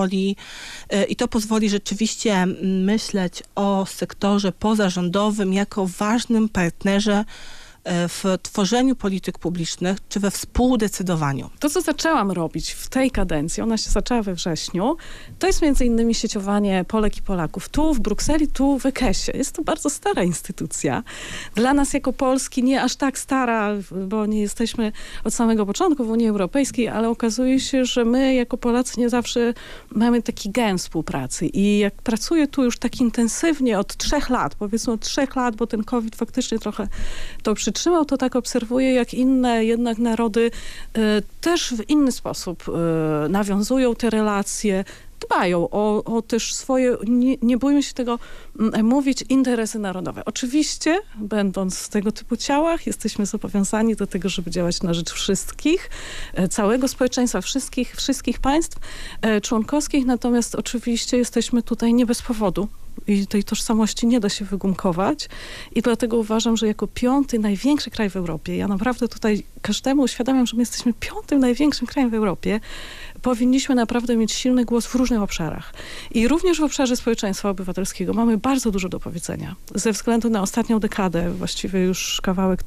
to pozwoli rzeczywiście myśleć o sektorze pozarządowym jako ważnym partnerze w tworzeniu polityk publicznych, czy we współdecydowaniu. To, co zaczęłam robić w tej kadencji, ona się zaczęła we wrześniu, to jest między innymi sieciowanie Polek i Polaków. Tu w Brukseli, tu w EKS-ie. Jest to bardzo stara instytucja. Dla nas jako Polski nie aż tak stara, bo nie jesteśmy od samego początku w Unii Europejskiej, ale okazuje się, że my jako Polacy nie zawsze mamy taki gen współpracy. I jak pracuję tu już tak intensywnie od 3 lat, powiedzmy od 3 lat, bo ten COVID faktycznie trochę to przytrzymał, to tak obserwuję, jak inne jednak narody też w inny sposób nawiązują te relacje, dbają o też swoje, nie bójmy się tego mówić, interesy narodowe. Oczywiście, będąc w tego typu ciałach, jesteśmy zobowiązani do tego, żeby działać na rzecz wszystkich, całego społeczeństwa, wszystkich państw członkowskich, natomiast oczywiście jesteśmy tutaj nie bez powodu. I tej tożsamości nie da się wygumkować i dlatego uważam, że jako 5. największy kraj w Europie, ja naprawdę tutaj każdemu uświadamiam, że my jesteśmy 5. największym krajem w Europie, powinniśmy naprawdę mieć silny głos w różnych obszarach. I również w obszarze społeczeństwa obywatelskiego mamy bardzo dużo do powiedzenia. Ze względu na ostatnią dekadę, właściwie już kawałek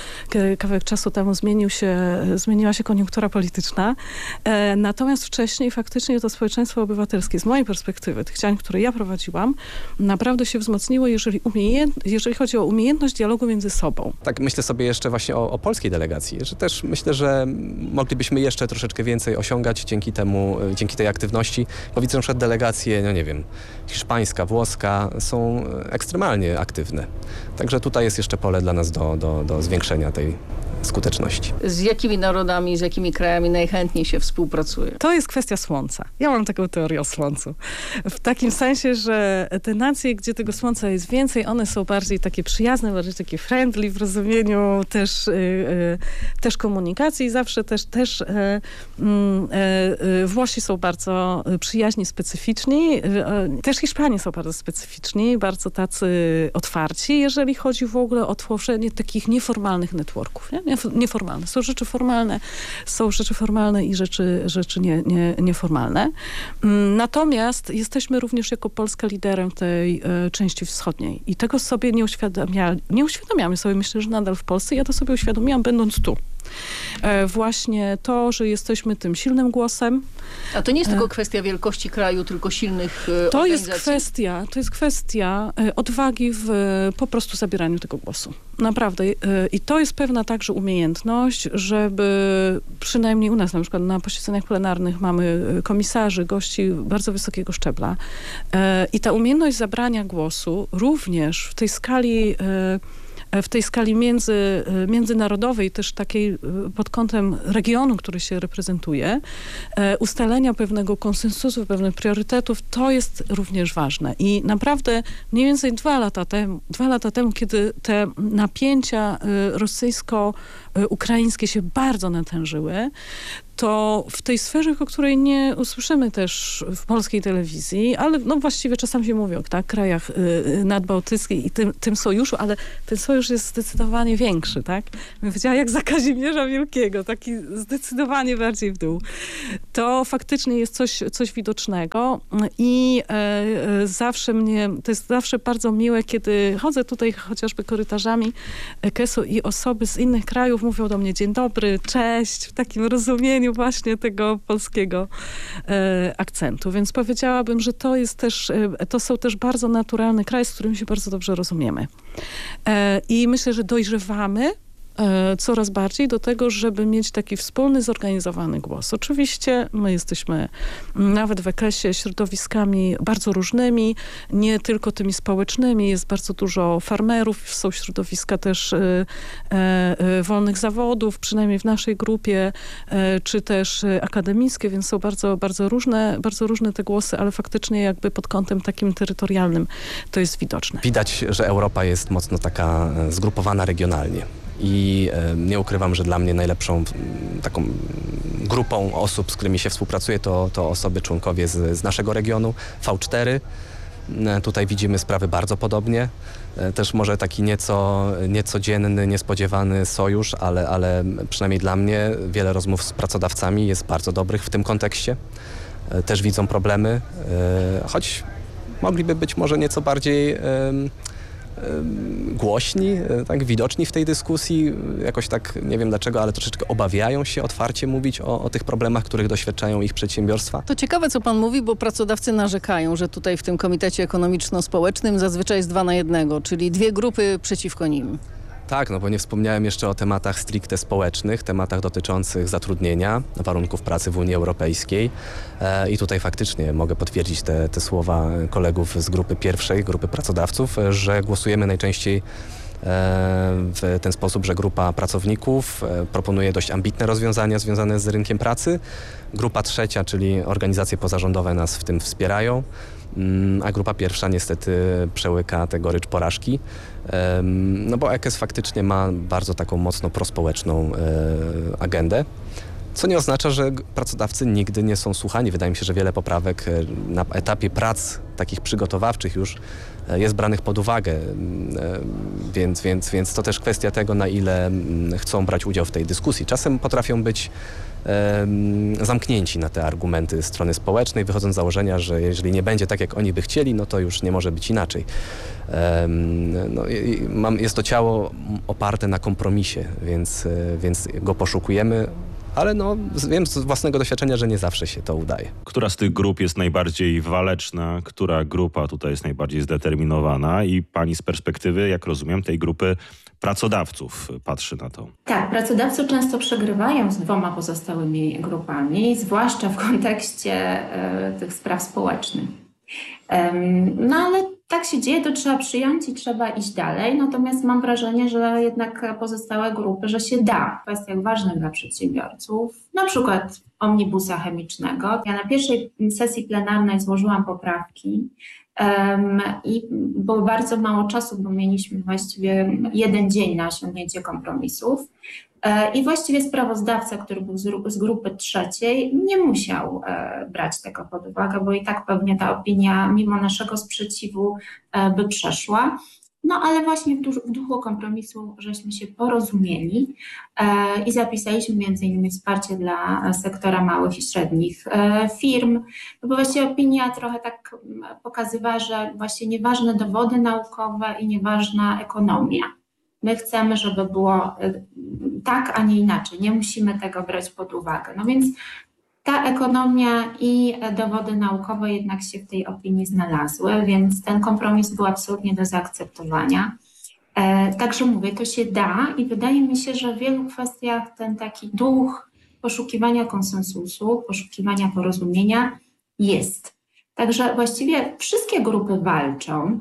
czasu temu zmieniła się koniunktura polityczna. Natomiast wcześniej faktycznie to społeczeństwo obywatelskie, z mojej perspektywy, tych działań, które ja prowadziłam, naprawdę się wzmocniło, jeżeli chodzi o umiejętność dialogu między sobą. Tak myślę sobie jeszcze właśnie o polskiej delegacji, że też myślę, że moglibyśmy jeszcze troszeczkę więcej osiągać dzięki tej aktywności, bo widzę, że na przykład delegacje, no nie wiem, hiszpańska, włoska są ekstremalnie aktywne. Także tutaj jest jeszcze pole dla nas do zwiększenia tej skuteczności. Z jakimi narodami, z jakimi krajami najchętniej się współpracuje? To jest kwestia słońca. Ja mam taką teorię o słońcu. W takim sensie, że te nacje, gdzie tego słońca jest więcej, one są bardziej takie przyjazne, bardziej takie friendly w rozumieniu też komunikacji. Zawsze też Włosi są bardzo przyjaźni, specyficzni. Też Hiszpanie są bardzo specyficzni, bardzo tacy otwarci, jeżeli chodzi w ogóle o tworzenie takich nieformalnych networków. Nieformalne. Są rzeczy formalne i rzeczy nieformalne. Natomiast jesteśmy również jako Polska liderem tej części wschodniej i tego sobie nie uświadamiamy sobie, myślę, że nadal w Polsce. Ja to sobie uświadomiłam, będąc tu. Właśnie to, że jesteśmy tym silnym głosem. A to nie jest tylko kwestia wielkości kraju, tylko silnych To organizacji? jest kwestia odwagi w po prostu zabieraniu tego głosu. Naprawdę. I to jest pewna także umiejętność, żeby przynajmniej u nas na przykład na posiedzeniach plenarnych mamy komisarzy, gości bardzo wysokiego szczebla. I ta umiejętność zabrania głosu również w tej skali międzynarodowej, też takiej pod kątem regionu, który się reprezentuje, ustalenia pewnego konsensusu, pewnych priorytetów, to jest również ważne. I naprawdę mniej więcej 2 lata temu, kiedy te napięcia rosyjsko-ukraińskie się bardzo natężyły, to w tej sferze, o której nie usłyszymy też w polskiej telewizji, ale no właściwie czasami się mówi o krajach nadbałtyckich i tym sojuszu, ale ten sojusz jest zdecydowanie większy, tak? Bym powiedziała, jak za Kazimierza Wielkiego, taki zdecydowanie bardziej w dół. To faktycznie jest coś widocznego i to jest zawsze bardzo miłe, kiedy chodzę tutaj chociażby korytarzami KES-u i osoby z innych krajów mówią do mnie dzień dobry, cześć, w takim rozumieniu właśnie tego polskiego akcentu. Więc powiedziałabym, że to są też bardzo naturalne kraje, z którymi się bardzo dobrze rozumiemy. I myślę, że dojrzewamy coraz bardziej do tego, żeby mieć taki wspólny, zorganizowany głos. Oczywiście my jesteśmy nawet w EKS-ie środowiskami bardzo różnymi, nie tylko tymi społecznymi, jest bardzo dużo farmerów, są środowiska też wolnych zawodów, przynajmniej w naszej grupie, czy też akademickie, więc są bardzo, bardzo różne te głosy, ale faktycznie jakby pod kątem takim terytorialnym to jest widoczne. Widać, że Europa jest mocno taka zgrupowana regionalnie. I nie ukrywam, że dla mnie najlepszą taką grupą osób, z którymi się współpracuje, to osoby członkowie z naszego regionu, V4. Tutaj widzimy sprawy bardzo podobnie. Też może taki niecodzienny, niespodziewany sojusz, ale przynajmniej dla mnie wiele rozmów z pracodawcami jest bardzo dobrych w tym kontekście. Też widzą problemy, choć mogliby być może nieco bardziej głośni, tak, widoczni w tej dyskusji. Jakoś tak, nie wiem dlaczego, ale troszeczkę obawiają się otwarcie mówić o tych problemach, których doświadczają ich przedsiębiorstwa. To ciekawe, co pan mówi, bo pracodawcy narzekają, że tutaj w tym Komitecie Ekonomiczno-Społecznym zazwyczaj jest 2 na 1, czyli 2 grupy przeciwko nim. Tak, no bo nie wspomniałem jeszcze o tematach stricte społecznych, tematach dotyczących zatrudnienia, warunków pracy w Unii Europejskiej. I tutaj faktycznie mogę potwierdzić te słowa kolegów z grupy pierwszej, grupy pracodawców, że głosujemy najczęściej w ten sposób, że grupa pracowników proponuje dość ambitne rozwiązania związane z rynkiem pracy. Grupa trzecia, czyli organizacje pozarządowe nas w tym wspierają, a grupa pierwsza niestety przełyka te gorycz porażki. No bo EKS faktycznie ma bardzo taką mocno prospołeczną agendę, co nie oznacza, że pracodawcy nigdy nie są słuchani. Wydaje mi się, że wiele poprawek na etapie prac takich przygotowawczych już jest branych pod uwagę, więc to też kwestia tego, na ile chcą brać udział w tej dyskusji. Czasem potrafią być zamknięci na te argumenty strony społecznej, wychodząc z założenia, że jeżeli nie będzie tak, jak oni by chcieli, no to już nie może być inaczej. Jest to ciało oparte na kompromisie, więc go poszukujemy, ale wiem z własnego doświadczenia, że nie zawsze się to udaje. Która z tych grup jest najbardziej waleczna, która grupa tutaj jest najbardziej zdeterminowana i pani z perspektywy, jak rozumiem, tej grupy pracodawców patrzy na to? Tak, pracodawcy często przegrywają z 2 pozostałymi grupami, zwłaszcza w kontekście tych spraw społecznych. No ale tak się dzieje, to trzeba przyjąć i trzeba iść dalej. Natomiast mam wrażenie, że jednak pozostałe grupy, że się da w kwestiach ważnych dla przedsiębiorców, na przykład omnibusa chemicznego. Ja na pierwszej sesji plenarnej złożyłam poprawki i było bardzo mało czasu, bo mieliśmy właściwie 1 dzień na osiągnięcie kompromisów. I właściwie sprawozdawca, który był z grupy trzeciej, nie musiał brać tego pod uwagę, bo i tak pewnie ta opinia mimo naszego sprzeciwu by przeszła. No ale właśnie w duchu kompromisu żeśmy się porozumieli i zapisaliśmy m.in. wsparcie dla sektora małych i średnich firm, bo właściwie opinia trochę tak pokazywała, że właśnie nieważne dowody naukowe i nieważna ekonomia. My chcemy, żeby było tak, a nie inaczej. Nie musimy tego brać pod uwagę. No więc ta ekonomia i dowody naukowe jednak się w tej opinii znalazły, więc ten kompromis był absolutnie do zaakceptowania. Także mówię, to się da i wydaje mi się, że w wielu kwestiach ten taki duch poszukiwania konsensusu, poszukiwania porozumienia jest. Także właściwie wszystkie grupy walczą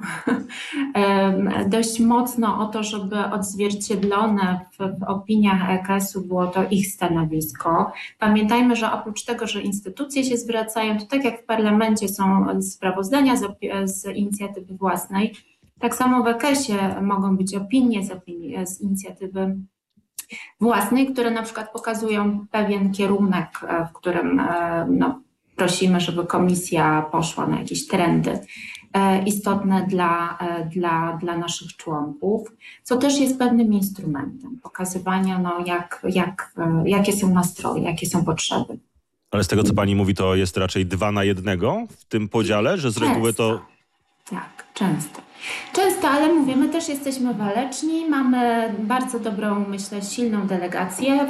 dość mocno o to, żeby odzwierciedlone w opiniach EKS-u było to ich stanowisko. Pamiętajmy, że oprócz tego, że instytucje się zwracają, to tak jak w parlamencie są sprawozdania z inicjatywy własnej, tak samo w EKS-ie mogą być opinie z inicjatywy własnej, które na przykład pokazują pewien kierunek, w którym prosimy, żeby komisja poszła na jakieś trendy istotne dla naszych członków, co też jest pewnym instrumentem pokazywania, jakie są nastroje, jakie są potrzeby. Ale z tego, co pani mówi, to jest raczej 2-1 w tym podziale, że z reguły to... Tak, często. Często, ale mówię, my też jesteśmy waleczni, mamy bardzo dobrą, myślę, silną delegację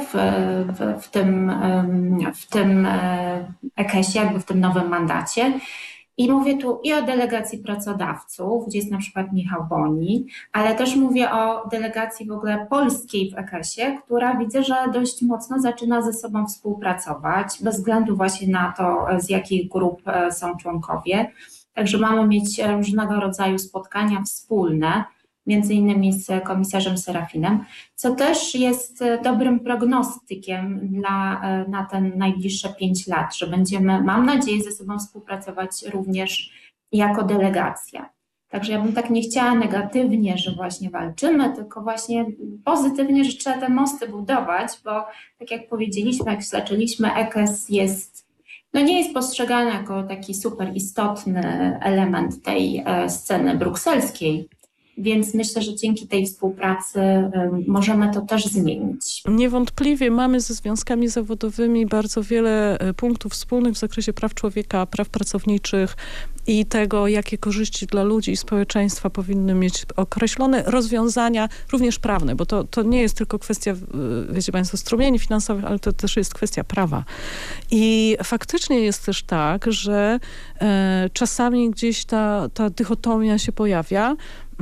w tym EKS-ie, jakby w tym nowym mandacie. I mówię tu i o delegacji pracodawców, gdzie jest na przykład Michał Boni, ale też mówię o delegacji w ogóle polskiej w EKS-ie, która widzę, że dość mocno zaczyna ze sobą współpracować, bez względu właśnie na to, z jakich grup są członkowie. Także mamy mieć różnego rodzaju spotkania wspólne, między innymi z komisarzem Serafinem, co też jest dobrym prognostykiem na ten najbliższe 5 lat, że będziemy, mam nadzieję, ze sobą współpracować również jako delegacja. Także ja bym tak nie chciała negatywnie, że właśnie walczymy, tylko właśnie pozytywnie, że trzeba te mosty budować, bo tak jak powiedzieliśmy, jak zaczęliśmy, EKS nie jest postrzegany jako taki super istotny element tej sceny brukselskiej, więc myślę, że dzięki tej współpracy możemy to też zmienić. Niewątpliwie mamy ze związkami zawodowymi bardzo wiele punktów wspólnych w zakresie praw człowieka, praw pracowniczych i tego, jakie korzyści dla ludzi i społeczeństwa powinny mieć określone rozwiązania, również prawne, bo to nie jest tylko kwestia, wiecie państwo, strumieni finansowych, ale to też jest kwestia prawa. I faktycznie jest też tak, że czasami gdzieś ta dychotomia się pojawia,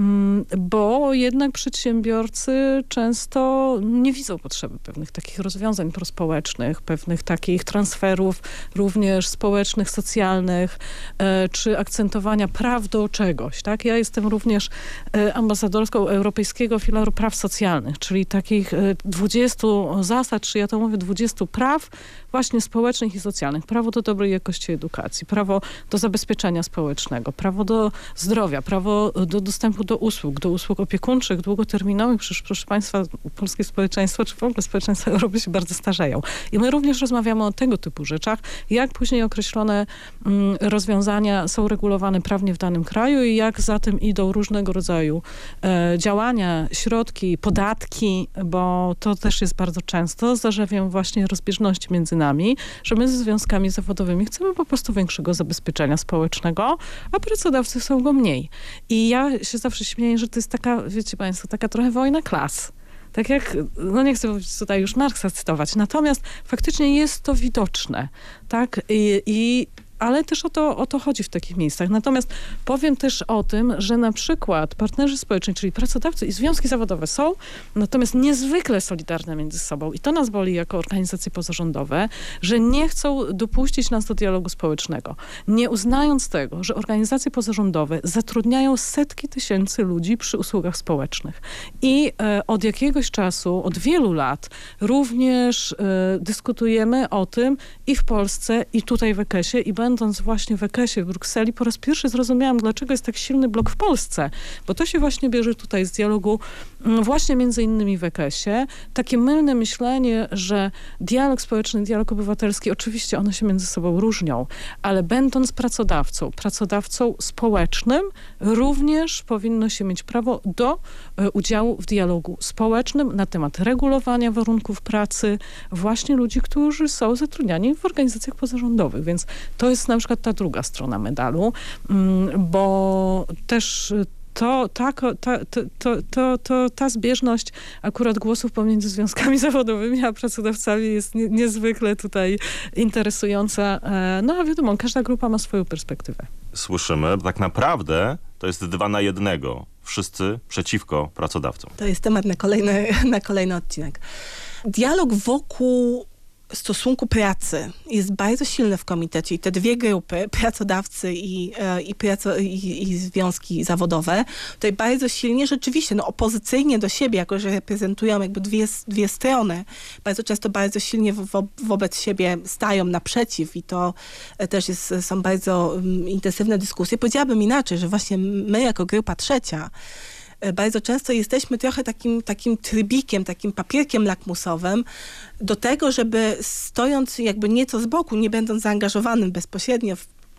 bo jednak przedsiębiorcy często nie widzą potrzeby pewnych takich rozwiązań prospołecznych, pewnych takich transferów również społecznych, socjalnych, czy akcentowania praw do czegoś. Tak? Ja jestem również ambasadorką Europejskiego Filaru Praw Socjalnych, czyli takich 20 zasad, czy ja to mówię 20 praw właśnie społecznych i socjalnych. Prawo do dobrej jakości edukacji, prawo do zabezpieczenia społecznego, prawo do zdrowia, prawo do dostępu do usług opiekuńczych, długoterminowych. Przecież, proszę państwa, polskie społeczeństwo, czy w ogóle społeczeństwa Europy się bardzo starzeją. I my również rozmawiamy o tego typu rzeczach, jak później określone rozwiązania są regulowane prawnie w danym kraju i jak za tym idą różnego rodzaju działania, środki, podatki, bo to też jest bardzo często zarzewiem właśnie rozbieżności między nami, że my ze związkami zawodowymi chcemy po prostu większego zabezpieczenia społecznego, a pracodawcy chcą go mniej. I ja się zawsze śmieję, że to jest taka, wiecie państwo, taka trochę wojna klas. Tak jak, nie chcę tutaj już Marksa cytować, natomiast faktycznie jest to widoczne, tak? Ale też o to chodzi w takich miejscach. Natomiast powiem też o tym, że na przykład partnerzy społeczni, czyli pracodawcy i związki zawodowe są natomiast niezwykle solidarne między sobą i to nas boli jako organizacje pozarządowe, że nie chcą dopuścić nas do dialogu społecznego. Nie uznając tego, że organizacje pozarządowe zatrudniają setki tysięcy ludzi przy usługach społecznych. I od jakiegoś czasu, od wielu lat również dyskutujemy o tym i w Polsce, i tutaj w EKS-ie, i będąc właśnie w EKS-ie w Brukseli, po raz pierwszy zrozumiałam, dlaczego jest tak silny blok w Polsce. Bo to się właśnie bierze tutaj z dialogu właśnie między innymi w EKS-ie. Takie mylne myślenie, że dialog społeczny, dialog obywatelski, oczywiście one się między sobą różnią, ale będąc pracodawcą społecznym, również powinno się mieć prawo do udziału w dialogu społecznym na temat regulowania warunków pracy właśnie ludzi, którzy są zatrudniani w organizacjach pozarządowych. Więc to jest na przykład ta druga strona medalu, bo też ta zbieżność akurat głosów pomiędzy związkami zawodowymi a pracodawcami jest niezwykle tutaj interesująca. No a wiadomo, każda grupa ma swoją perspektywę. Słyszymy, tak naprawdę to jest 2 na 1. Wszyscy przeciwko pracodawcom. To jest temat na kolejny odcinek. Dialog wokół stosunku pracy jest bardzo silny w komitecie i te dwie grupy, pracodawcy i związki zawodowe, tutaj bardzo silnie rzeczywiście, opozycyjnie do siebie, jako że reprezentują jakby dwie strony, bardzo często bardzo silnie wobec siebie stają naprzeciw i to też są bardzo intensywne dyskusje. Powiedziałabym inaczej, że właśnie my jako grupa trzecia bardzo często jesteśmy trochę takim trybikiem, takim papierkiem lakmusowym do tego, żeby stojąc jakby nieco z boku, nie będąc zaangażowanym bezpośrednio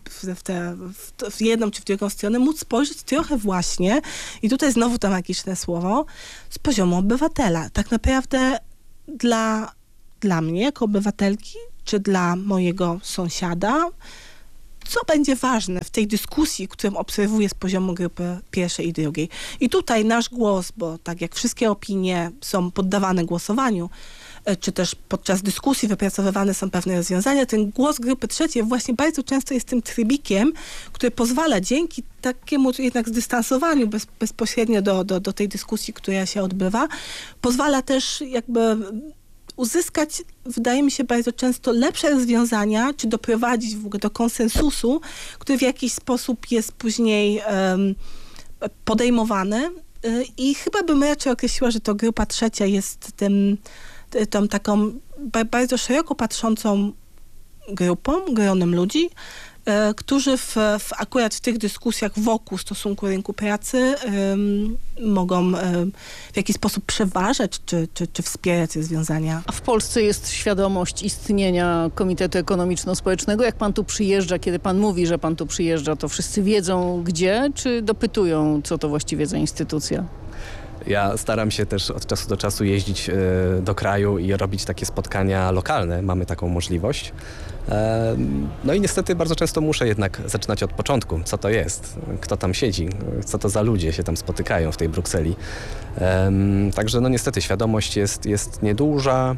w jedną czy w drugą stronę, móc spojrzeć trochę właśnie, i tutaj znowu to magiczne słowo, z poziomu obywatela. Tak naprawdę dla mnie jako obywatelki, czy dla mojego sąsiada, co będzie ważne w tej dyskusji, którą obserwuję z poziomu grupy pierwszej i drugiej. I tutaj nasz głos, bo tak jak wszystkie opinie są poddawane głosowaniu, czy też podczas dyskusji wypracowywane są pewne rozwiązania, ten głos grupy trzeciej właśnie bardzo często jest tym trybikiem, który pozwala dzięki takiemu jednak zdystansowaniu bezpośrednio do tej dyskusji, która się odbywa, pozwala też jakby uzyskać, wydaje mi się, bardzo często lepsze rozwiązania, czy doprowadzić w ogóle do konsensusu, który w jakiś sposób jest później podejmowany. I chyba bym raczej określiła, że to grupa trzecia jest tą taką bardzo szeroko patrzącą gronem ludzi, którzy akurat w tych dyskusjach wokół stosunku rynku pracy mogą w jakiś sposób przeważać czy wspierać rozwiązania. A w Polsce jest świadomość istnienia Komitetu Ekonomiczno-Społecznego? Jak pan tu przyjeżdża, kiedy pan mówi, że pan tu przyjeżdża, to wszyscy wiedzą gdzie, czy dopytują, co to właściwie za instytucja? Ja staram się też od czasu do czasu jeździć do kraju i robić takie spotkania lokalne. Mamy taką możliwość. No i niestety bardzo często muszę jednak zaczynać od początku. Co to jest? Kto tam siedzi? Co to za ludzie się tam spotykają w tej Brukseli? Także no niestety świadomość jest nieduża,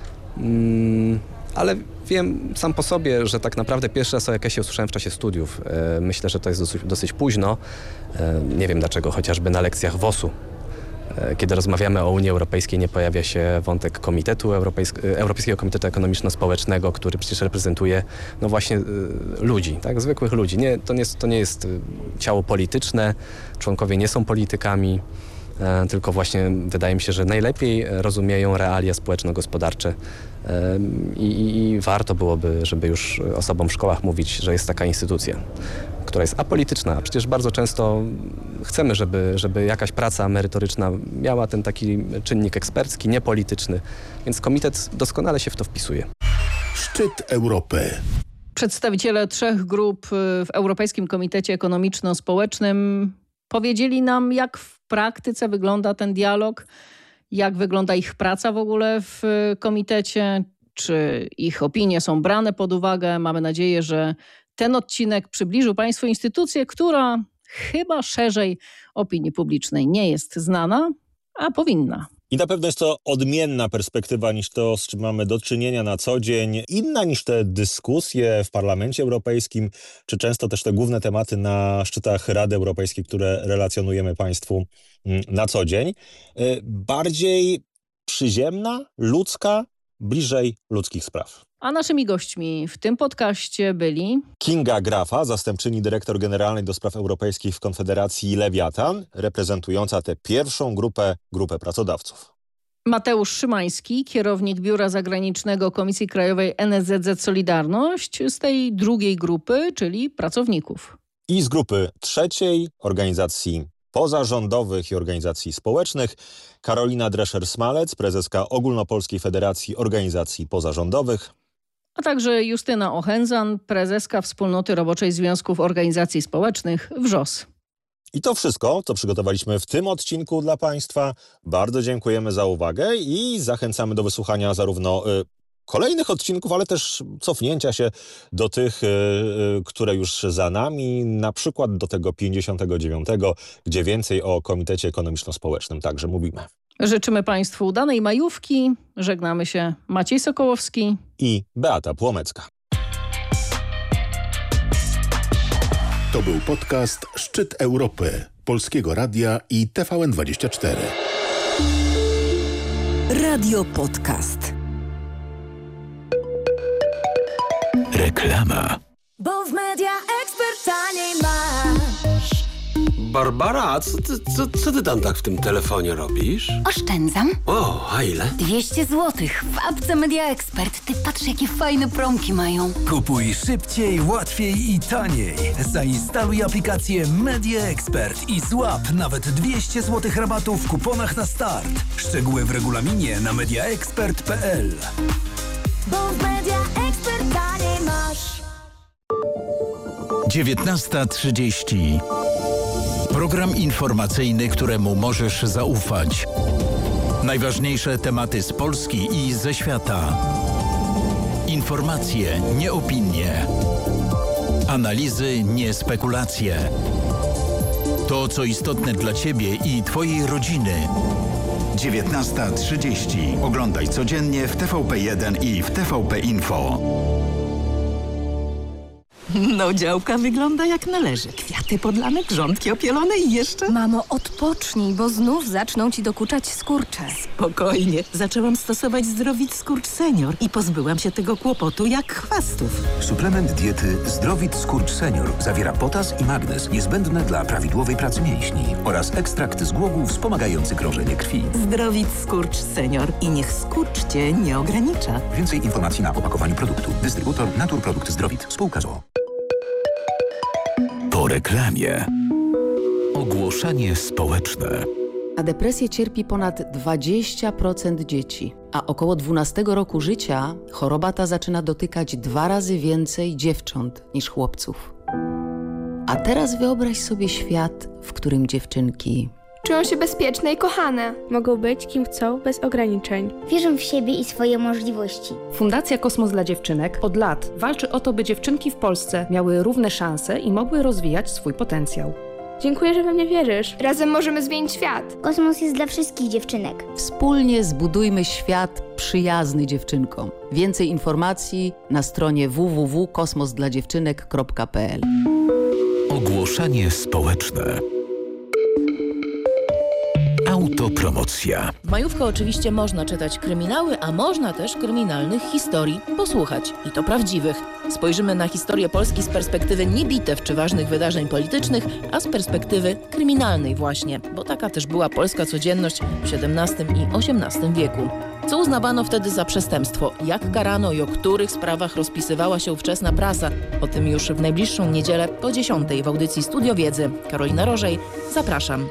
ale wiem sam po sobie, że tak naprawdę pierwszy raz o EKS-ie usłyszałem w czasie studiów. Myślę, że to jest dosyć późno. Nie wiem dlaczego, chociażby na lekcjach WOS-u. Kiedy rozmawiamy o Unii Europejskiej, nie pojawia się wątek Europejskiego Komitetu Ekonomiczno-Społecznego, który przecież reprezentuje no właśnie ludzi, tak? Zwykłych ludzi. To nie jest ciało polityczne, członkowie nie są politykami, tylko właśnie wydaje mi się, że najlepiej rozumieją realia społeczno-gospodarcze i warto byłoby, żeby już osobom w szkołach mówić, że jest taka instytucja, która jest apolityczna. Przecież bardzo często chcemy, żeby jakaś praca merytoryczna miała ten taki czynnik ekspercki, niepolityczny, więc komitet doskonale się w to wpisuje. Szczyt Europy. Przedstawiciele 3 grup w Europejskim Komitecie Ekonomiczno-Społecznym powiedzieli nam, jak w praktyce wygląda ten dialog, jak wygląda ich praca w ogóle w komitecie, czy ich opinie są brane pod uwagę. Mamy nadzieję, że ten odcinek przybliżył państwu instytucję, która chyba szerzej opinii publicznej nie jest znana, a powinna. I na pewno jest to odmienna perspektywa niż to, z czym mamy do czynienia na co dzień. Inna niż te dyskusje w Parlamencie Europejskim, czy często też te główne tematy na szczytach Rady Europejskiej, które relacjonujemy państwu na co dzień. Bardziej przyziemna, ludzka, bliżej ludzkich spraw. A naszymi gośćmi w tym podcaście byli Kinga Grafa, zastępczyni dyrektor generalnej do spraw europejskich w Konfederacji Lewiatan, reprezentująca tę pierwszą grupę pracodawców. Mateusz Szymański, kierownik Biura Zagranicznego Komisji Krajowej NSZZ Solidarność, z tej drugiej grupy, czyli pracowników. I z grupy trzeciej, organizacji pozarządowych i organizacji społecznych, Karolina Drescher-Smalec, prezeska Ogólnopolskiej Federacji Organizacji Pozarządowych. A także Justyna Ochędzan, prezeska Wspólnoty Roboczej Związków Organizacji Społecznych WRZOS. I to wszystko, co przygotowaliśmy w tym odcinku dla państwa. Bardzo dziękujemy za uwagę i zachęcamy do wysłuchania zarówno kolejnych odcinków, ale też cofnięcia się do tych, które już za nami, na przykład do tego 59, gdzie więcej o Komitecie Ekonomiczno-Społecznym także mówimy. Życzymy Państwu udanej majówki. Żegnamy się Maciej Sokołowski I Beata Płomecka. To był podcast Szczyt Europy Polskiego Radia i TVN24. Radio Podcast. Reklama. Bo w Media Expert taniej masz. Barbara, co ty tam tak w tym telefonie robisz? Oszczędzam. O, a ile? 200 zł w apce Media Expert. Ty patrz, jakie fajne promki mają. Kupuj szybciej, łatwiej i taniej. Zainstaluj aplikację Media Expert i złap nawet 200 zł rabatu w kuponach na start. Szczegóły w regulaminie na mediaexpert.pl. Bo w Media Expert taniej masz. 19:30. Program informacyjny, któremu możesz zaufać. Najważniejsze tematy z Polski i ze świata. Informacje, nie opinie. Analizy, nie spekulacje. To, co istotne dla Ciebie i Twojej rodziny. 19:30. Oglądaj codziennie w TVP1 i w TVP Info. No, działka wygląda jak należy. Kwiaty podlane, grządki opielone i jeszcze... Mamo, odpocznij, bo znów zaczną ci dokuczać skurcze. Spokojnie. Zaczęłam stosować Zdrowit Skurcz Senior i pozbyłam się tego kłopotu jak chwastów. Suplement diety Zdrowit Skurcz Senior zawiera potas i magnez niezbędne dla prawidłowej pracy mięśni oraz ekstrakt z głogów wspomagający krążenie krwi. Zdrowit Skurcz Senior i niech skurcz cię nie ogranicza. Więcej informacji na opakowaniu produktu. Dystrybutor Naturprodukt Zdrowit. Spółka z o.o. Po reklamie. Ogłoszenie społeczne. Na depresję cierpi ponad 20% dzieci, a około 12 roku życia choroba ta zaczyna dotykać 2 razy więcej dziewcząt niż chłopców. A teraz wyobraź sobie świat, w którym dziewczynki czują się bezpieczne i kochane. Mogą być kim chcą, bez ograniczeń. Wierzą w siebie i swoje możliwości. Fundacja Kosmos dla Dziewczynek od lat walczy o to, by dziewczynki w Polsce miały równe szanse i mogły rozwijać swój potencjał. Dziękuję, że we mnie wierzysz. Razem możemy zmienić świat. Kosmos jest dla wszystkich dziewczynek. Wspólnie zbudujmy świat przyjazny dziewczynkom. Więcej informacji na stronie www.kosmosdladziewczynek.pl. Ogłoszenie społeczne. Autopromocja. W majówkę oczywiście można czytać kryminały, a można też kryminalnych historii posłuchać. I to prawdziwych. Spojrzymy na historię Polski z perspektywy nie bitew czy ważnych wydarzeń politycznych, a z perspektywy kryminalnej właśnie, bo taka też była polska codzienność w XVII i XVIII wieku. Co uznawano wtedy za przestępstwo? Jak karano i o których sprawach rozpisywała się ówczesna prasa? O tym już w najbliższą niedzielę po 10:00 w audycji Studio Wiedzy. Karolina Rożej, zapraszam.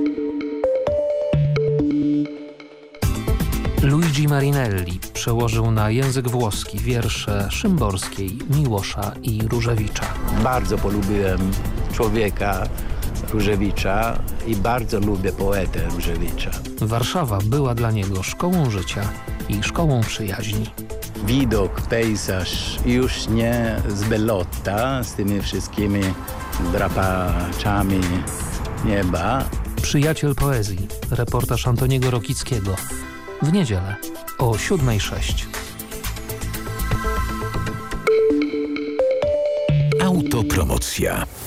Luigi Marinelli przełożył na język włoski wiersze Szymborskiej, Miłosza i Różewicza. Bardzo polubiłem człowieka Różewicza i bardzo lubię poetę Różewicza. Warszawa była dla niego szkołą życia i szkołą przyjaźni. Widok, pejzaż już nie z Bellotta, z tymi wszystkimi drapaczami nieba. Przyjaciel poezji, reportaż Antoniego Rokickiego. W niedzielę o 7:06. Autopromocja.